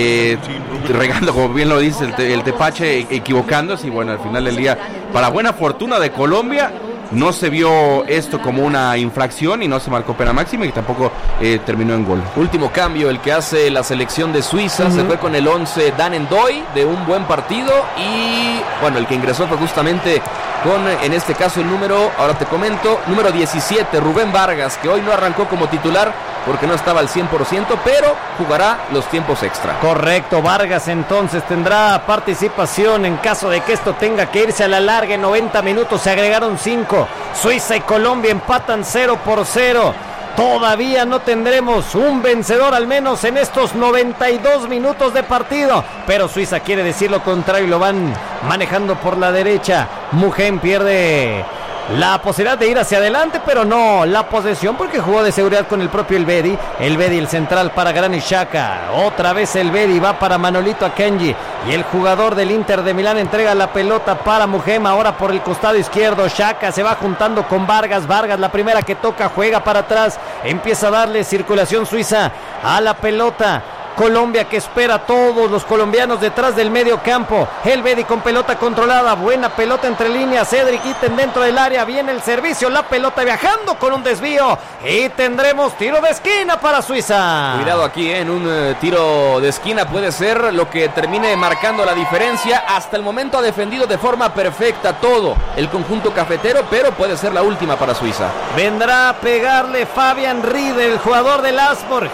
regando, como bien lo dice, el tepache, equivocándose, y bueno, al final del día, para buena fortuna de Colombia, no se vio esto como una infracción y no se marcó pena máxima, y tampoco terminó en gol. Último cambio, el que hace la selección de Suiza, se fue con el 11 Dan Ngoy, de un buen partido, y bueno, el que ingresó fue justamente con, en este caso, el número, ahora te comento, número 17, Rubén Vargas, que hoy no arrancó como titular porque no estaba al 100%, pero jugará los tiempos extra. Correcto, Vargas entonces tendrá participación en caso de que esto tenga que irse a la larga. En 90 minutos se agregaron 5. Suiza y Colombia empatan 0-0. Todavía no tendremos un vencedor, al menos en estos 92 minutos de partido, pero Suiza quiere decir lo contrario y lo van manejando por la derecha. Mugen pierde la posibilidad de ir hacia adelante, pero no la posesión, porque jugó de seguridad con el propio Elvedi. Elvedi, el central para Granit Xhaka. Otra vez Elvedi, va para Manolito Akanji, y el jugador del Inter de Milán entrega la pelota para Mugen, ahora por el costado izquierdo. Xhaka se va juntando con Vargas. Vargas, la primera que toca, juega para atrás, empieza a darle circulación Suiza a la pelota. Colombia, que espera a todos los colombianos detrás del medio campo. Elvedi con pelota controlada, buena pelota entre líneas, Cedric Itten dentro del área, viene el servicio, la pelota viajando con un desvío, y tendremos tiro de esquina para Suiza. Cuidado aquí, en un tiro de esquina puede ser lo que termine marcando la diferencia. Hasta el momento ha defendido de forma perfecta todo el conjunto cafetero, pero puede ser la última para Suiza. Vendrá a pegarle Fabian Rieder, el jugador del Augsburg.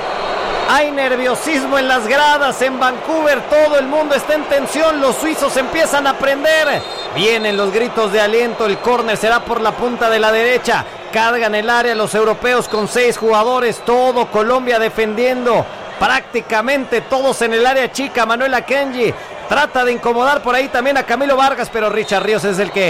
Hay nerviosismo en las gradas en Vancouver, todo el mundo está en tensión, los suizos empiezan a prender, vienen los gritos de aliento, el córner será por la punta de la derecha, cargan el área los europeos con 6 jugadores, todo Colombia defendiendo, prácticamente todos en el área chica. Manuel Akanji trata de incomodar por ahí también a Camilo Vargas, pero Richard Ríos es el que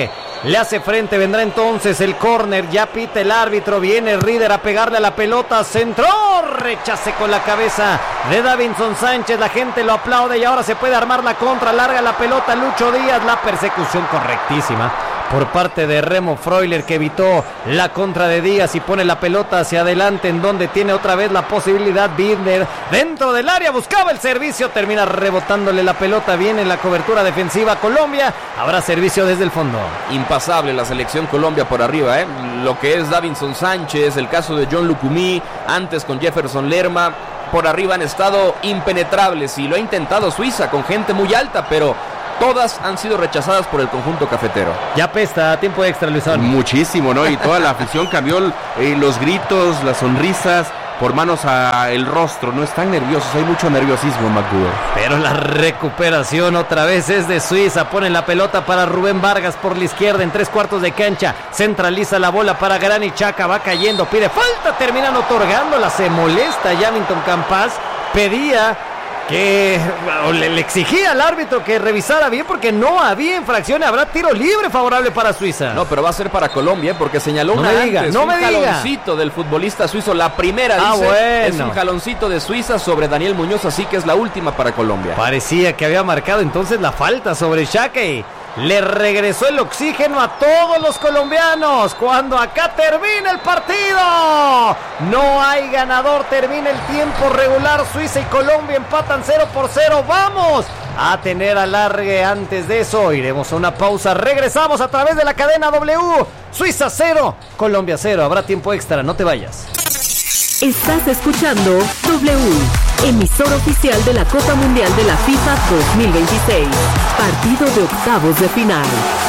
le hace frente, vendrá entonces el córner, ya pita el árbitro, viene Rieder a pegarle a la pelota, centró, rechace con la cabeza de Davinson Sánchez, la gente lo aplaude y ahora se puede armar la contra, larga la pelota Lucho Díaz, la persecución correctísima por parte de Remo Freuler, que evitó la contra de Díaz y pone la pelota hacia adelante, en donde tiene otra vez la posibilidad Binder dentro del área, buscaba el servicio, termina rebotándole la pelota, viene en la cobertura defensiva Colombia, habrá servicio desde el fondo. Impasable la selección Colombia por arriba, lo que es Davinson Sánchez, el caso de John Lucumí, antes con Jefferson Lerma, por arriba han estado impenetrables y lo ha intentado Suiza con gente muy alta, pero todas han sido rechazadas por el conjunto cafetero. Ya apesta, tiempo extra, Luisón. Muchísimo, ¿no? Y toda la afición cambió los gritos, las sonrisas por manos al rostro. No están nerviosos, hay mucho nerviosismo en Vancouver. Pero la recuperación otra vez es de Suiza. Ponen la pelota para Rubén Vargas por la izquierda en 3/4 de cancha. Centraliza la bola para Granit Xhaka, va cayendo, pide falta, terminan otorgándola. Se molesta Jamilton Campas, pedía que le exigía al árbitro que revisara bien porque no había infracción, habrá tiro libre favorable para Suiza. No, pero va a ser para Colombia porque señaló un jaloncito del futbolista suizo, la primera dice, bueno, es un jaloncito de Suiza sobre Daniel Muñoz, así que es la última para Colombia. Parecía que había marcado entonces la falta sobre Xhaka y le regresó el oxígeno a todos los colombianos cuando acá termina el partido. No hay ganador, termina el tiempo regular, Suiza y Colombia empatan 0-0. Vamos a tener alargue. Antes de eso iremos a una pausa, regresamos a través de la cadena W. Suiza 0, Colombia 0, habrá tiempo extra, no te vayas. Estás escuchando W, emisor oficial de la Copa Mundial de la FIFA 2026, partido de octavos de final.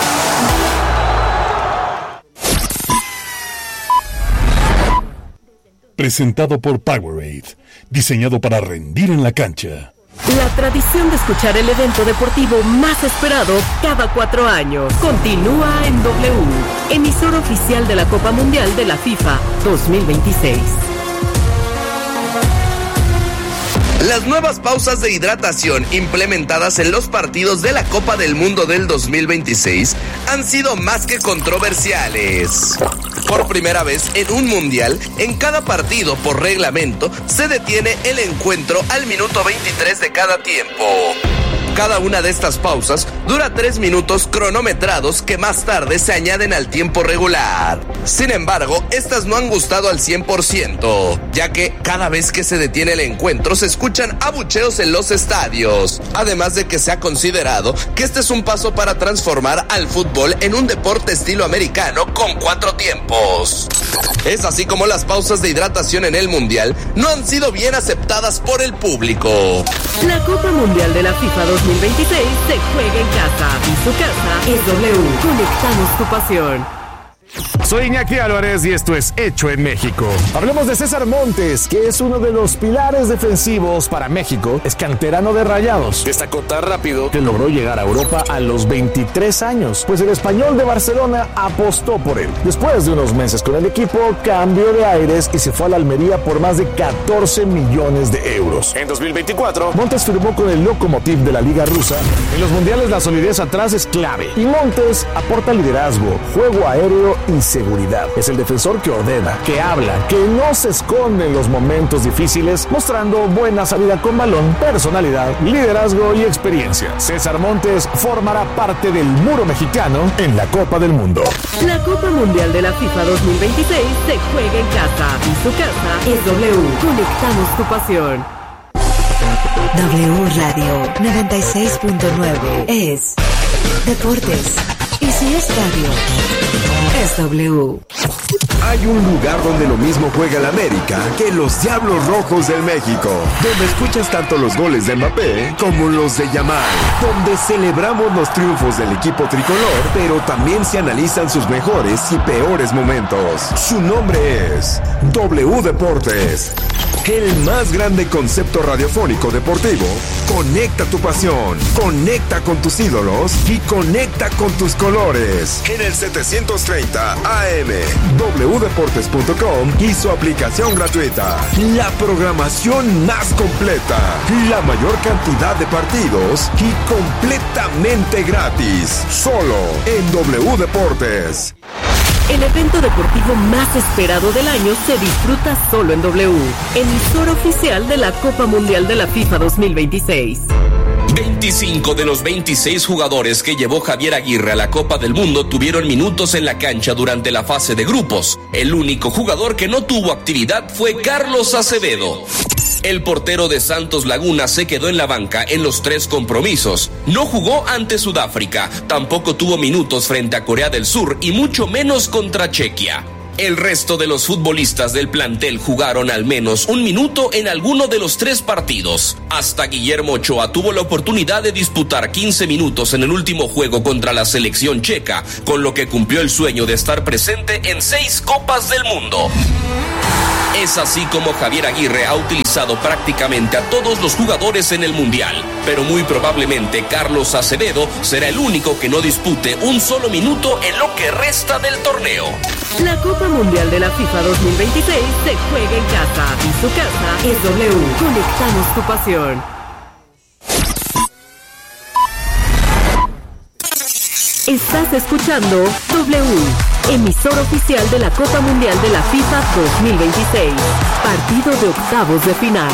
Presentado por Powerade, diseñado para rendir en la cancha. La tradición de escuchar el evento deportivo más esperado cada 4 años continúa en W, emisor oficial de la Copa Mundial de la FIFA 2026. Las nuevas pausas de hidratación implementadas en los partidos de la Copa del Mundo del 2026 han sido más que controversiales. Por primera vez en un mundial, en cada partido por reglamento se detiene el encuentro al minuto 23 de cada tiempo. Cada una de estas pausas dura 3 minutos cronometrados que más tarde se añaden al tiempo regular. Sin embargo, estas no han gustado al 100%, ya que cada vez que se detiene el encuentro se escuchan abucheos en los estadios. Además de que se ha considerado que este es un paso para transformar al fútbol en un deporte estilo americano con 4 tiempos. Es así como las pausas de hidratación en el mundial no han sido bien aceptadas por el público. La Copa Mundial de la FIFA 2026 se juega en casa y su casa es W. Conectamos tu pasión. Soy Iñaki Álvarez y esto es Hecho en México. Hablemos de César Montes, que es uno de los pilares defensivos para México. Es canterano de Rayados. Destacó tan rápido que logró llegar a Europa a los 23 años, pues el Español de Barcelona apostó por él. Después de unos meses con el equipo, cambió de aires y se fue a la Almería por más de 14 millones de euros. En 2024, Montes firmó con el Lokomotiv de la Liga Rusa. En los mundiales la solidez atrás es clave y Montes aporta liderazgo, juego aéreo y seguridad. Es el defensor que ordena, que habla, que no se esconde en los momentos difíciles, mostrando buena salida con balón, personalidad, liderazgo y experiencia. César Montes formará parte del muro mexicano en la Copa del Mundo. La Copa Mundial de la FIFA 2026 se juega en casa y su casa es W. Conectamos tu pasión. W Radio 96.9 es Deportes. Y si es radio, es W. Hay un lugar donde lo mismo juega el América que los Diablos Rojos del México, donde escuchas tanto los goles de Mbappé como los de Yamal, donde celebramos los triunfos del equipo tricolor, pero también se analizan sus mejores y peores momentos. Su nombre es W Deportes. El más grande concepto radiofónico deportivo. Conecta tu pasión, conecta con tus ídolos y conecta con tus colores. En el 730 AM, wdeportes.com y su aplicación gratuita. La programación más completa, la mayor cantidad de partidos y completamente gratis. Solo en W Deportes. El evento deportivo más esperado del año se disfruta solo en W, emisora oficial de la Copa Mundial de la FIFA 2026. 25 de los 26 jugadores que llevó Javier Aguirre a la Copa del Mundo tuvieron minutos en la cancha durante la fase de grupos. El único jugador que no tuvo actividad fue Carlos Acevedo. El portero de Santos Laguna se quedó en la banca en los 3 compromisos. No jugó ante Sudáfrica, tampoco tuvo minutos frente a Corea del Sur y mucho menos contra Chequia. El resto de los futbolistas del plantel jugaron al menos un minuto en alguno de los 3 partidos. Hasta Guillermo Ochoa tuvo la oportunidad de disputar 15 minutos en el último juego contra la selección checa, con lo que cumplió el sueño de estar presente en 6 Copas del Mundo. Es así como Javier Aguirre ha utilizado prácticamente a todos los jugadores en el Mundial, pero muy probablemente Carlos Acevedo será el único que no dispute un solo minuto en lo que resta del torneo. La Copa Mundial de la FIFA 2026 se juega en casa y su casa es W. Conectamos tu pasión. Estás escuchando W, emisor oficial de la Copa Mundial de la FIFA 2026, partido de octavos de final.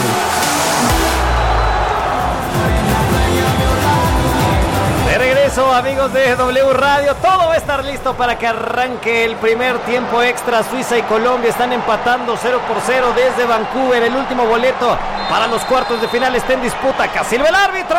De regreso, amigos de W Radio, todo va a estar listo para que arranque el primer tiempo extra. Suiza y Colombia están empatando 0-0 desde Vancouver. El último boleto para los cuartos de final está en disputa. Acá silba el árbitro.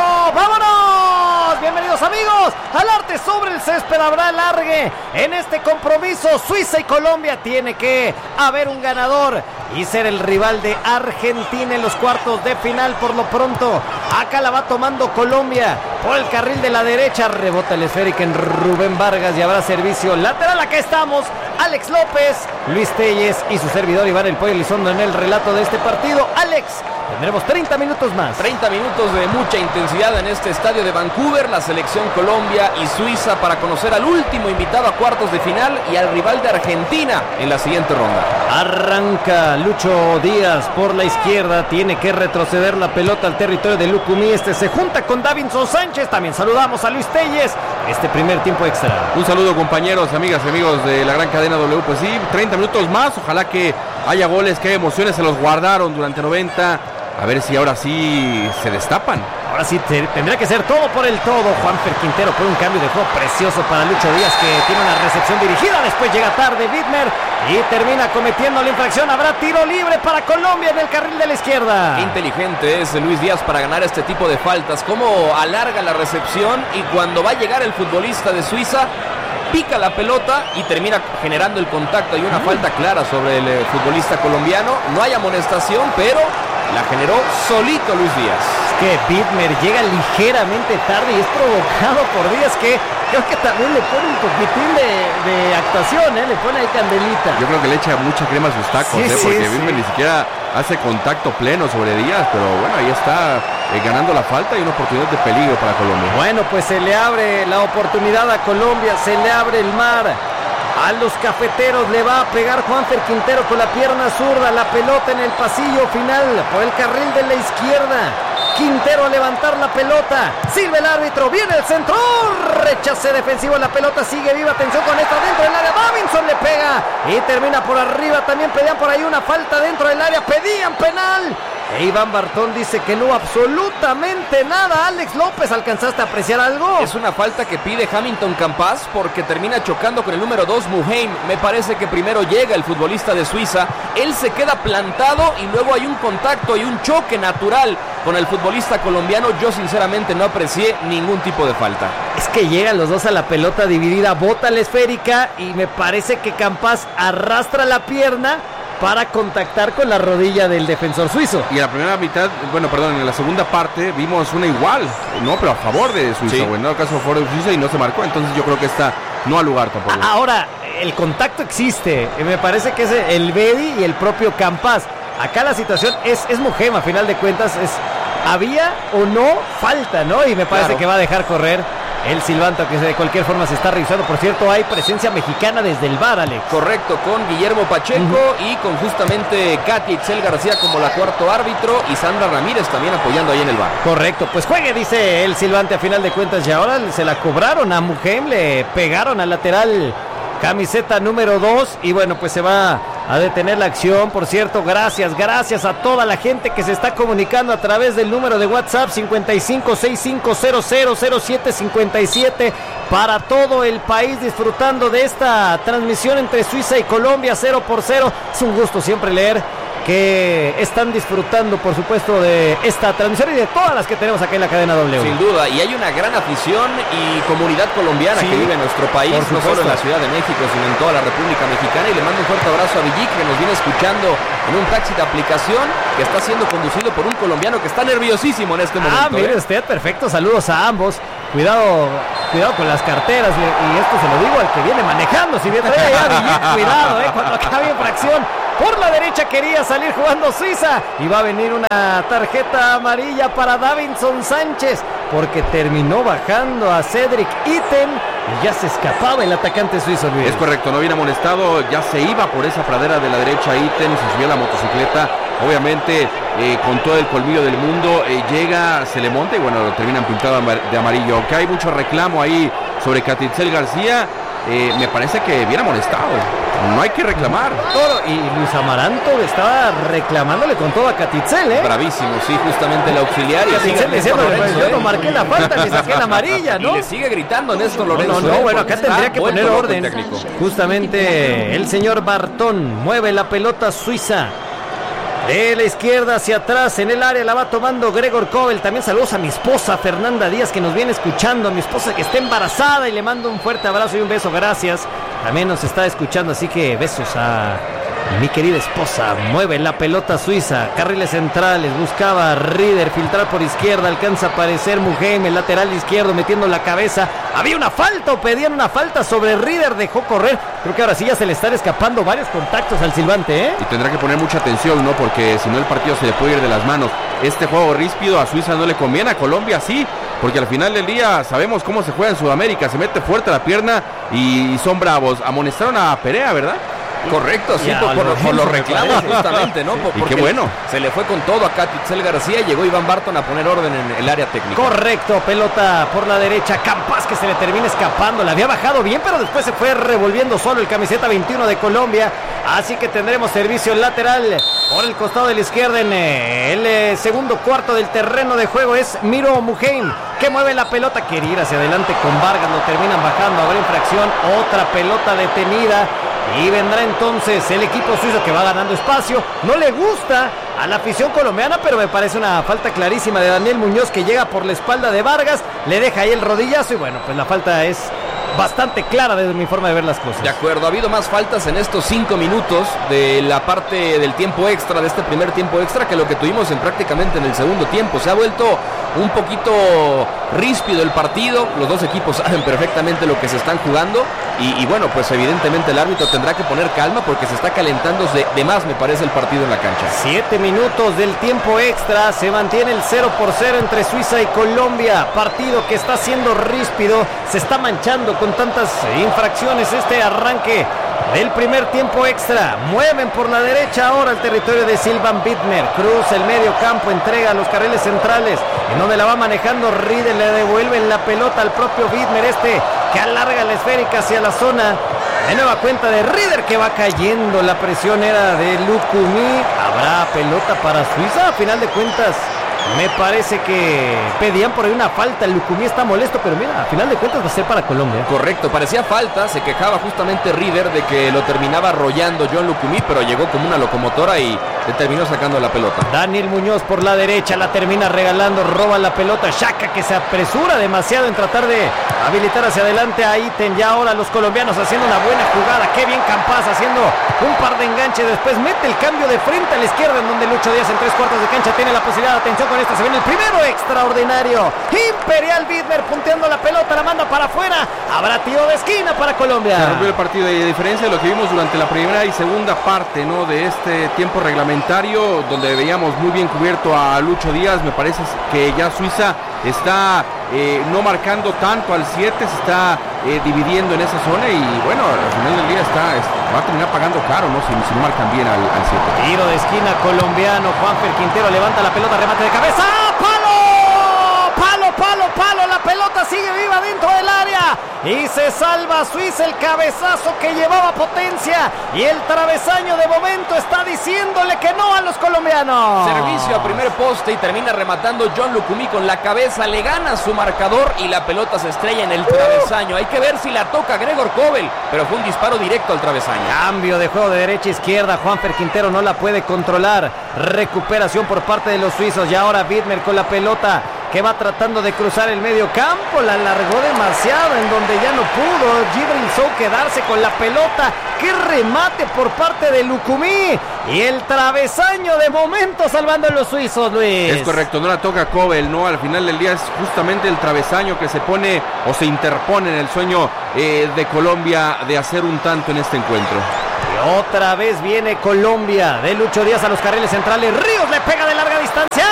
¡Vámonos! Bienvenidos, amigos, al arte sobre el césped. Habrá alargue en este compromiso. Suiza y Colombia, tiene que haber un ganador y ser el rival de Argentina en los cuartos de final. Por lo pronto, acá la va tomando Colombia por el carril de la derecha. Rebota el esférica en Rubén Vargas y habrá servicio lateral. Acá estamos, Alex López, Luis Telles y su servidor Iván El Pollo Elizondo en el relato de este partido. Alex, tendremos 30 minutos más. 30 minutos de mucha intensidad en este estadio de Vancouver. La selección Colombia y Suiza para conocer al último invitado a cuartos de final y al rival de Argentina en la siguiente ronda. Arranca Lucho Díaz por la izquierda. Tiene que retroceder la pelota al territorio de Lucumí. Se junta con Davinson Sánchez. También saludamos a Luis Telles. Este primer tiempo extra. Un saludo, compañeros, amigas y amigos de la gran cadena W. Pues sí, 30 minutos más. Ojalá que haya goles, que haya emociones. Se los guardaron durante 90. A ver si ahora sí se destapan. Ahora sí tendría que ser todo por el todo. Juanfer Quintero por un cambio de juego precioso para Lucho Díaz, que tiene una recepción dirigida. Después llega tarde Widmer y termina cometiendo la infracción. Habrá tiro libre para Colombia en el carril de la izquierda. Qué inteligente es Luis Díaz para ganar este tipo de faltas. Cómo alarga la recepción y cuando va a llegar el futbolista de Suiza, pica la pelota y termina generando el contacto. Hay una falta clara sobre el futbolista colombiano. No hay amonestación, pero la generó solito Luis Díaz. Es que Widmer llega ligeramente tarde y es provocado por Díaz, que creo que también le pone un poquitín de actuación, le pone ahí candelita. Yo creo que le echa mucha crema a sus tacos, porque Widmer ni siquiera hace contacto pleno sobre Díaz, pero bueno, ahí está ganando la falta y una oportunidad de peligro para Colombia. Bueno, pues se le abre la oportunidad a Colombia, se le abre el mar. A los cafeteros le va a pegar Juanfer Quintero con la pierna zurda. La pelota en el pasillo final por el carril de la izquierda. Quintero a levantar la pelota. Silba el árbitro. Viene el centro. Rechace defensivo. La pelota sigue viva. Atención con esta dentro del área. Davinson le pega y termina por arriba. También pedían por ahí una falta dentro del área. Pedían penal. E Iván Bartón dice que no, absolutamente nada. Alex López, ¿alcanzaste a apreciar algo? Es una falta que pide Hamilton Campas porque termina chocando con el número 2, Muheim. Me parece que primero llega el futbolista de Suiza. Él se queda plantado y luego hay un contacto y un choque natural con el futbolista colombiano. Yo sinceramente no aprecié ningún tipo de falta. Es que llegan los dos a la pelota dividida, bota la esférica y me parece que Campas arrastra la pierna para contactar con la rodilla del defensor suizo. Y en la primera mitad, en la segunda parte vimos una igual, no, pero a favor de Suiza, sí. En el caso a favor de Suiza y no se marcó, entonces yo creo que esta no ha lugar tampoco. Ahora, el contacto existe, me parece que es el Bedi y el propio Campas. acá la situación es Mujem, a final de cuentas, había o no falta, ¿no? Y me parece que va a dejar correr el silbanto, que de cualquier forma se está revisando. Por cierto, hay presencia mexicana desde el VAR, Alex. Correcto, con Guillermo Pacheco y con justamente Katy Itzel García como la cuarto árbitro y Sandra Ramírez también apoyando ahí en el VAR. Correcto, pues juegue, dice el silbante a final de cuentas, y ahora se la cobraron a Mujem, le pegaron al lateral camiseta número 2 y bueno, pues se va a detener la acción. Por cierto, gracias a toda la gente que se está comunicando a través del número de WhatsApp 5565000757 para todo el país, disfrutando de esta transmisión entre Suiza y Colombia 0-0. Es un gusto siempre leer que están disfrutando, por supuesto, de esta transmisión y de todas las que tenemos aquí en la cadena W. Sin duda, y hay una gran afición y comunidad colombiana que vive en nuestro país, no solo en la Ciudad de México, sino en toda la República Mexicana, y le mando un fuerte abrazo a Villic, que nos viene escuchando en un taxi de aplicación que está siendo conducido por un colombiano que está nerviosísimo en este momento. Mire usted, perfecto, saludos a ambos. Cuidado con las carteras, y esto se lo digo al que viene manejando, si bien trae a Villic, cuidado, cuando acabe infracción. Por la derecha quería salir jugando Suiza y va a venir una tarjeta amarilla para Davinson Sánchez porque terminó bajando a Cedric Itten y ya se escapaba el atacante suizo, Luis. Es correcto, no viene amonestado, ya se iba por esa pradera de la derecha Itten, se subió a la motocicleta, obviamente con todo el colmillo del mundo, llega, se le monta y bueno, lo terminan pintado de amarillo. Aunque hay mucho reclamo ahí sobre Katy Itzel García, me parece que viene amonestado. No hay que reclamar. Todo, y Luis Amaranto estaba reclamándole con todo a Katy Itzel, Bravísimo, sí, justamente el auxiliar. Y sigue diciendo, yo no marqué la falta, le saqué la amarilla, ¿no? Y le sigue gritando Néstor Lorenzo. No, bueno, acá tendría que poner orden. Justamente el señor Bartón mueve la pelota suiza de la izquierda hacia atrás, en el área la va tomando Gregor Kobel. También saludos a mi esposa Fernanda Díaz, que nos viene escuchando, a mi esposa que está embarazada, y le mando un fuerte abrazo y un beso, gracias. También nos está escuchando, así que besos a mi querida esposa. Mueve la pelota suiza, carriles centrales, buscaba Rieder, filtrar por izquierda, alcanza a aparecer Mujem, el lateral izquierdo metiendo la cabeza. Había una falta o pedían una falta sobre Rieder, dejó correr. Creo que ahora sí ya se le están escapando varios contactos al silbante, Y tendrá que poner mucha atención, ¿no? Porque si no el partido se le puede ir de las manos. Este juego ríspido a Suiza no le conviene, a Colombia sí, porque al final del día sabemos cómo se juega en Sudamérica, se mete fuerte la pierna y son bravos. Amonestaron a Perea, ¿verdad? Correcto, sí, por los reclamos justamente, ¿no? Y qué bueno. Se le fue con todo a Katy Itzel García, llegó Iván Barton a poner orden en el área técnica. Correcto, pelota por la derecha, Campas que se le termina escapando, la había bajado bien, pero después se fue revolviendo solo el camiseta 21 de Colombia, así que tendremos servicio lateral por el costado de la izquierda en el segundo cuarto del terreno de juego. Es Miro Mujem, que mueve la pelota, quiere ir hacia adelante con Vargas, lo terminan bajando, habrá infracción, otra pelota detenida. Y vendrá entonces el equipo suizo, que va ganando espacio. No le gusta a la afición colombiana, pero me parece una falta clarísima de Daniel Muñoz, que llega por la espalda de Vargas, le deja ahí el rodillazo y bueno, pues la falta es bastante clara desde mi forma de ver las cosas. De acuerdo, ha habido más faltas en estos 5 minutos de la parte del tiempo extra, de este primer tiempo extra, que lo que tuvimos prácticamente en el segundo tiempo. Se ha vuelto un poquito ríspido el partido, los dos equipos saben perfectamente lo que se están jugando y bueno, pues evidentemente el árbitro tendrá que poner calma porque se está calentando de más, me parece, el partido en la cancha. 7 minutos del tiempo extra, se mantiene el 0-0 entre Suiza y Colombia, partido que está siendo ríspido, se está manchando con tantas infracciones este arranque del primer tiempo extra. Mueven por la derecha ahora el territorio de Silvan Bittner, cruza el medio campo, entrega a los carriles centrales, en donde la va manejando Rieder, le devuelven la pelota al propio Bittner, que alarga la esférica hacia la zona. De nueva cuenta de Rieder, que va cayendo, la presión era de Lucumí. Habrá pelota para Suiza, a final de cuentas. Me parece que pedían por ahí una falta. El Lucumí está molesto, pero mira, a final de cuentas va a ser para Colombia. Correcto, parecía falta. Se quejaba justamente Rieder de que lo terminaba arrollando John Lucumí, pero llegó como una locomotora y le terminó sacando la pelota. Daniel Muñoz por la derecha, la termina regalando, roba la pelota. Xhaka, que se apresura demasiado en tratar de habilitar hacia adelante a Itten. Ya ahora los colombianos haciendo una buena jugada. Qué bien Campas haciendo un par de enganches. Después mete el cambio de frente a la izquierda, en donde Lucho Díaz en 3/4 de cancha tiene la posibilidad. Atención, con esta, se viene el primero extraordinario. Imperial Widmer punteando la pelota, la manda para afuera. Habrá tiro de esquina para Colombia. Se rompió el partido, y a diferencia de lo que vimos durante la primera y segunda parte, ¿no?, de este tiempo reglamentario, donde veíamos muy bien cubierto a Lucho Díaz, me parece que ya Suiza está no marcando tanto al 7, se está dividiendo en esa zona, y bueno, al final del día va a terminar pagando caro, ¿no?, si no marcan bien al 7. Tiro de esquina colombiano. Juanfer Quintero levanta la pelota, remate de cabeza. Palo, la pelota sigue viva dentro del área y se salva Suiza. El cabezazo que llevaba potencia y el travesaño de momento está diciéndole que no a los colombianos. Servicio a primer poste y termina rematando John Lucumí con la cabeza, le gana su marcador y la pelota se estrella en el travesaño. Hay que ver si la toca Gregor Kobel, pero fue un disparo directo al travesaño. Cambio de juego de derecha a izquierda, Juanfer Quintero no la puede controlar. Recuperación por parte de los suizos y ahora Widmer con la pelota, que va tratando de cruzar el medio campo, la alargó demasiado en donde ya no pudo Djibril Sow quedarse con la pelota. ¡Qué remate por parte de Lucumí! Y el travesaño de momento salvando a los suizos, Luis. Es correcto, no la toca Kobel, ¿no? Al final del día es justamente el travesaño que se pone o se interpone en el sueño de Colombia de hacer un tanto en este encuentro. Y otra vez viene Colombia, de Lucho Díaz a los carriles centrales. Ríos le pega de larga distancia.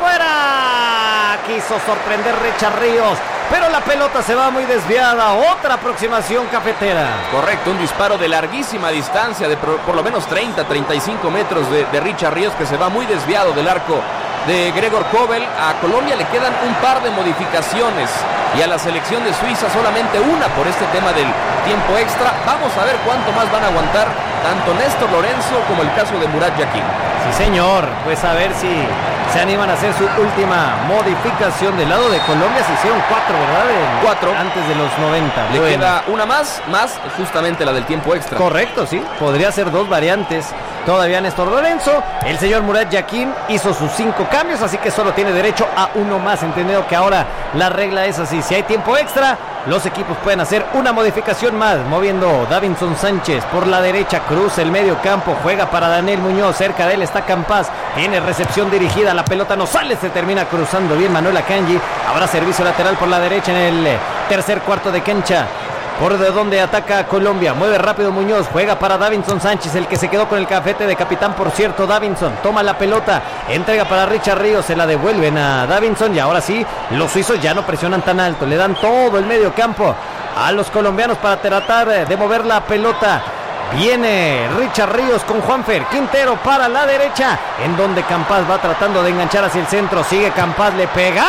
¡Fuera! Quiso sorprender Richard Ríos, pero la pelota se va muy desviada. Otra aproximación cafetera. Correcto, un disparo de larguísima distancia, de por lo menos 30-35 metros de Richard Ríos, que se va muy desviado del arco de Gregor Kobel. A Colombia le quedan un par de modificaciones y a la selección de Suiza solamente una por este tema del tiempo extra. Vamos a ver cuánto más van a aguantar tanto Néstor Lorenzo como el caso de Murat Yakin. Sí, señor, pues a ver si se animan a hacer su última modificación. Del lado de Colombia se hicieron 4, ¿verdad? 4 antes de los 90. Le queda una más justamente la del tiempo extra. Correcto, sí, podría ser 2 variantes. Todavía Néstor Lorenzo, el señor Murat Yakin hizo sus 5 cambios, así que solo tiene derecho a uno más, entendido que ahora la regla es así: si hay tiempo extra, los equipos pueden hacer una modificación más, moviendo Davinson Sánchez por la derecha, cruza el medio campo, juega para Daniel Muñoz, cerca de él está Campas, tiene recepción dirigida, la pelota no sale, se termina cruzando bien Manuel Akanji. Habrá servicio lateral por la derecha en el tercer cuarto de cancha. Por de donde ataca Colombia, mueve rápido Muñoz, juega para Davinson Sánchez, el que se quedó con el cafete de capitán, por cierto. Davinson toma la pelota, entrega para Richard Ríos, se la devuelven a Davinson y ahora sí, los suizos ya no presionan tan alto, le dan todo el medio campo a los colombianos para tratar de mover la pelota. Viene Richard Ríos con Juanfer Quintero para la derecha, en donde Campas va tratando de enganchar hacia el centro, sigue Campas, le pega,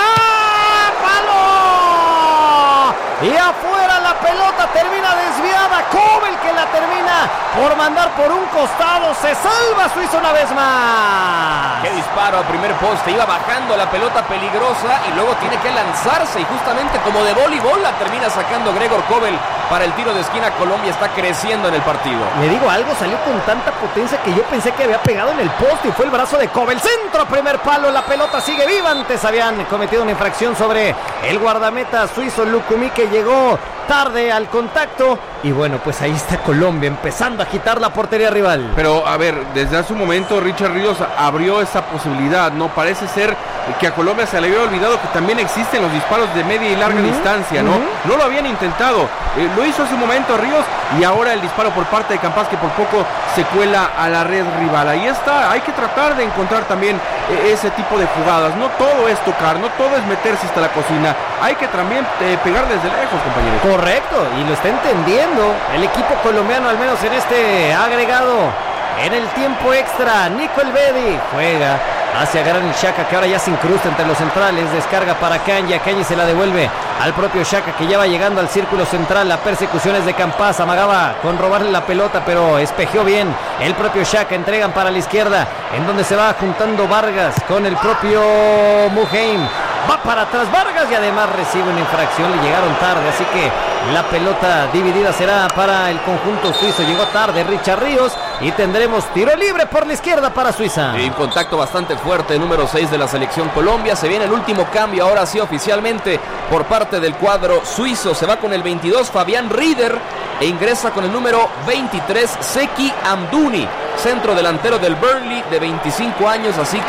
¡palo! Y afuera la pelota termina desviada, Kobel que la termina por mandar por un costado, se salva Suiza una vez más. Qué disparo a primer poste, iba bajando la pelota peligrosa y luego tiene que lanzarse y justamente como de voleibol la termina sacando Gregor Kobel para el tiro de esquina. Colombia está creciendo en el partido. Le digo algo, salió con tanta potencia que yo pensé que había pegado en el poste y fue el brazo de Kobel, centro, primer palo, la pelota sigue viva. Antes habían cometido una infracción sobre el guardameta suizo Lucumí, que llegó tarde al contacto y bueno, pues ahí está Colombia empezando a agitar la portería rival. Pero a ver, desde hace un momento Richard Ríos abrió esa posibilidad, ¿no? Parece ser que a Colombia se le había olvidado que también existen los disparos de media y larga distancia, ¿no? No lo habían intentado, lo hizo hace un momento Ríos y ahora el disparo por parte de Campas, que por poco se cuela a la red rival. Ahí está, hay que tratar de encontrar también ese tipo de jugadas. No todo es tocar, no todo es meterse hasta la cocina, hay que también pegar desde lejos, compañeros. Correcto, y lo está entendiendo el equipo colombiano, al menos en este agregado. En el tiempo extra, Nico Elvedi juega hacia Granit Xhaka, que ahora ya se incrusta entre los centrales, descarga para Akanji, Akanji se la devuelve al propio Xhaka, que ya va llegando al círculo central. La persecución es de Campas, amagaba con robarle la pelota, pero espejeó bien el propio Xhaka. Entregan para la izquierda, en donde se va juntando Vargas con el propio Muheim. Va para atrás Vargas y además recibe una infracción, le llegaron tarde, así que la pelota dividida será para el conjunto suizo. Llegó tarde Richard Ríos y tendremos tiro libre por la izquierda para Suiza. Y un contacto bastante fuerte, número 6 de la selección Colombia. Se viene el último cambio, ahora sí oficialmente por parte del cuadro suizo. Se va con el 22 Fabián Rieder e ingresa con el número 23 Zeki Amdouni, centro delantero del Burnley de 25 años, así que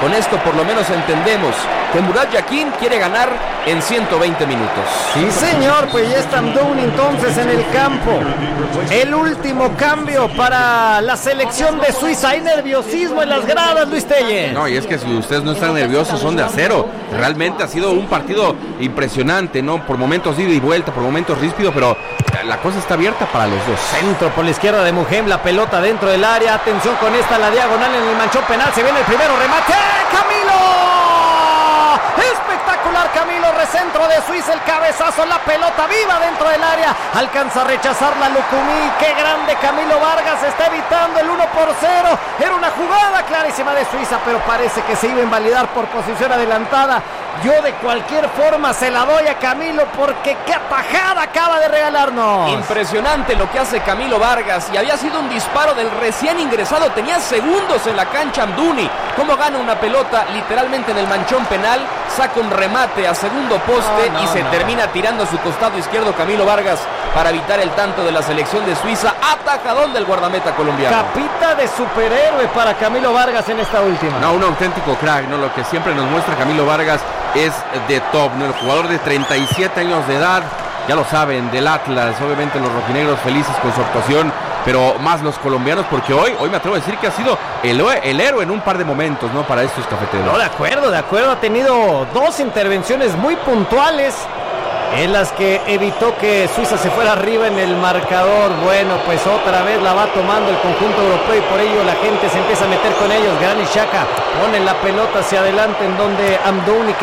Con esto por lo menos entendemos que Murat Yakin quiere ganar en 120 minutos. Sí, señor, pues ya está Amdouni entonces en el campo. El último cambio para la selección de Suiza. Hay nerviosismo en las gradas, Luis Telles. No, y es que si ustedes no están nerviosos, son de acero. Realmente ha sido un partido impresionante, ¿no? Por momentos ida y vuelta, por momentos ríspido, pero la cosa está abierta para los dos. Centro por la izquierda de Muhem, la pelota dentro del área. Atención con esta, la diagonal en el manchón penal. Se viene el primero remate. ¡Camilo! Espectacular Camilo, recentro de Suiza, el cabezazo, la pelota viva dentro del área. Alcanza a rechazar la Lucumí. Qué grande Camilo Vargas, está evitando el 1-0. Era una jugada clarísima de Suiza, pero parece que se iba a invalidar por posición adelantada. Yo de cualquier forma se la doy a Camilo porque qué atajada acaba de regalarnos. Impresionante lo que hace Camilo Vargas, y había sido un disparo del recién ingresado, tenía segundos en la cancha Amdouni. Cómo gana una pelota literalmente en el manchón penal, saca un remate a segundo poste y se termina tirando a su costado izquierdo Camilo Vargas para evitar el tanto de la selección de Suiza. Atajadón del guardameta colombiano. Capita de superhéroe para Camilo Vargas en esta última. No, un auténtico crack, ¿no? Lo que siempre nos muestra Camilo Vargas es de top, ¿no? El jugador de 37 años de edad, ya lo saben, del Atlas. Obviamente los rojinegros felices con su actuación, pero más los colombianos, porque hoy me atrevo a decir que ha sido el héroe en un par de momentos, ¿no? Para estos cafeteros. No, de acuerdo, ha tenido dos intervenciones muy puntuales en las que evitó que Suiza se fuera arriba en el marcador. Bueno, pues otra vez la va tomando el conjunto europeo y por ello la gente se empieza a meter con ellos. Granit Xhaka pone la pelota hacia adelante en donde Amdouni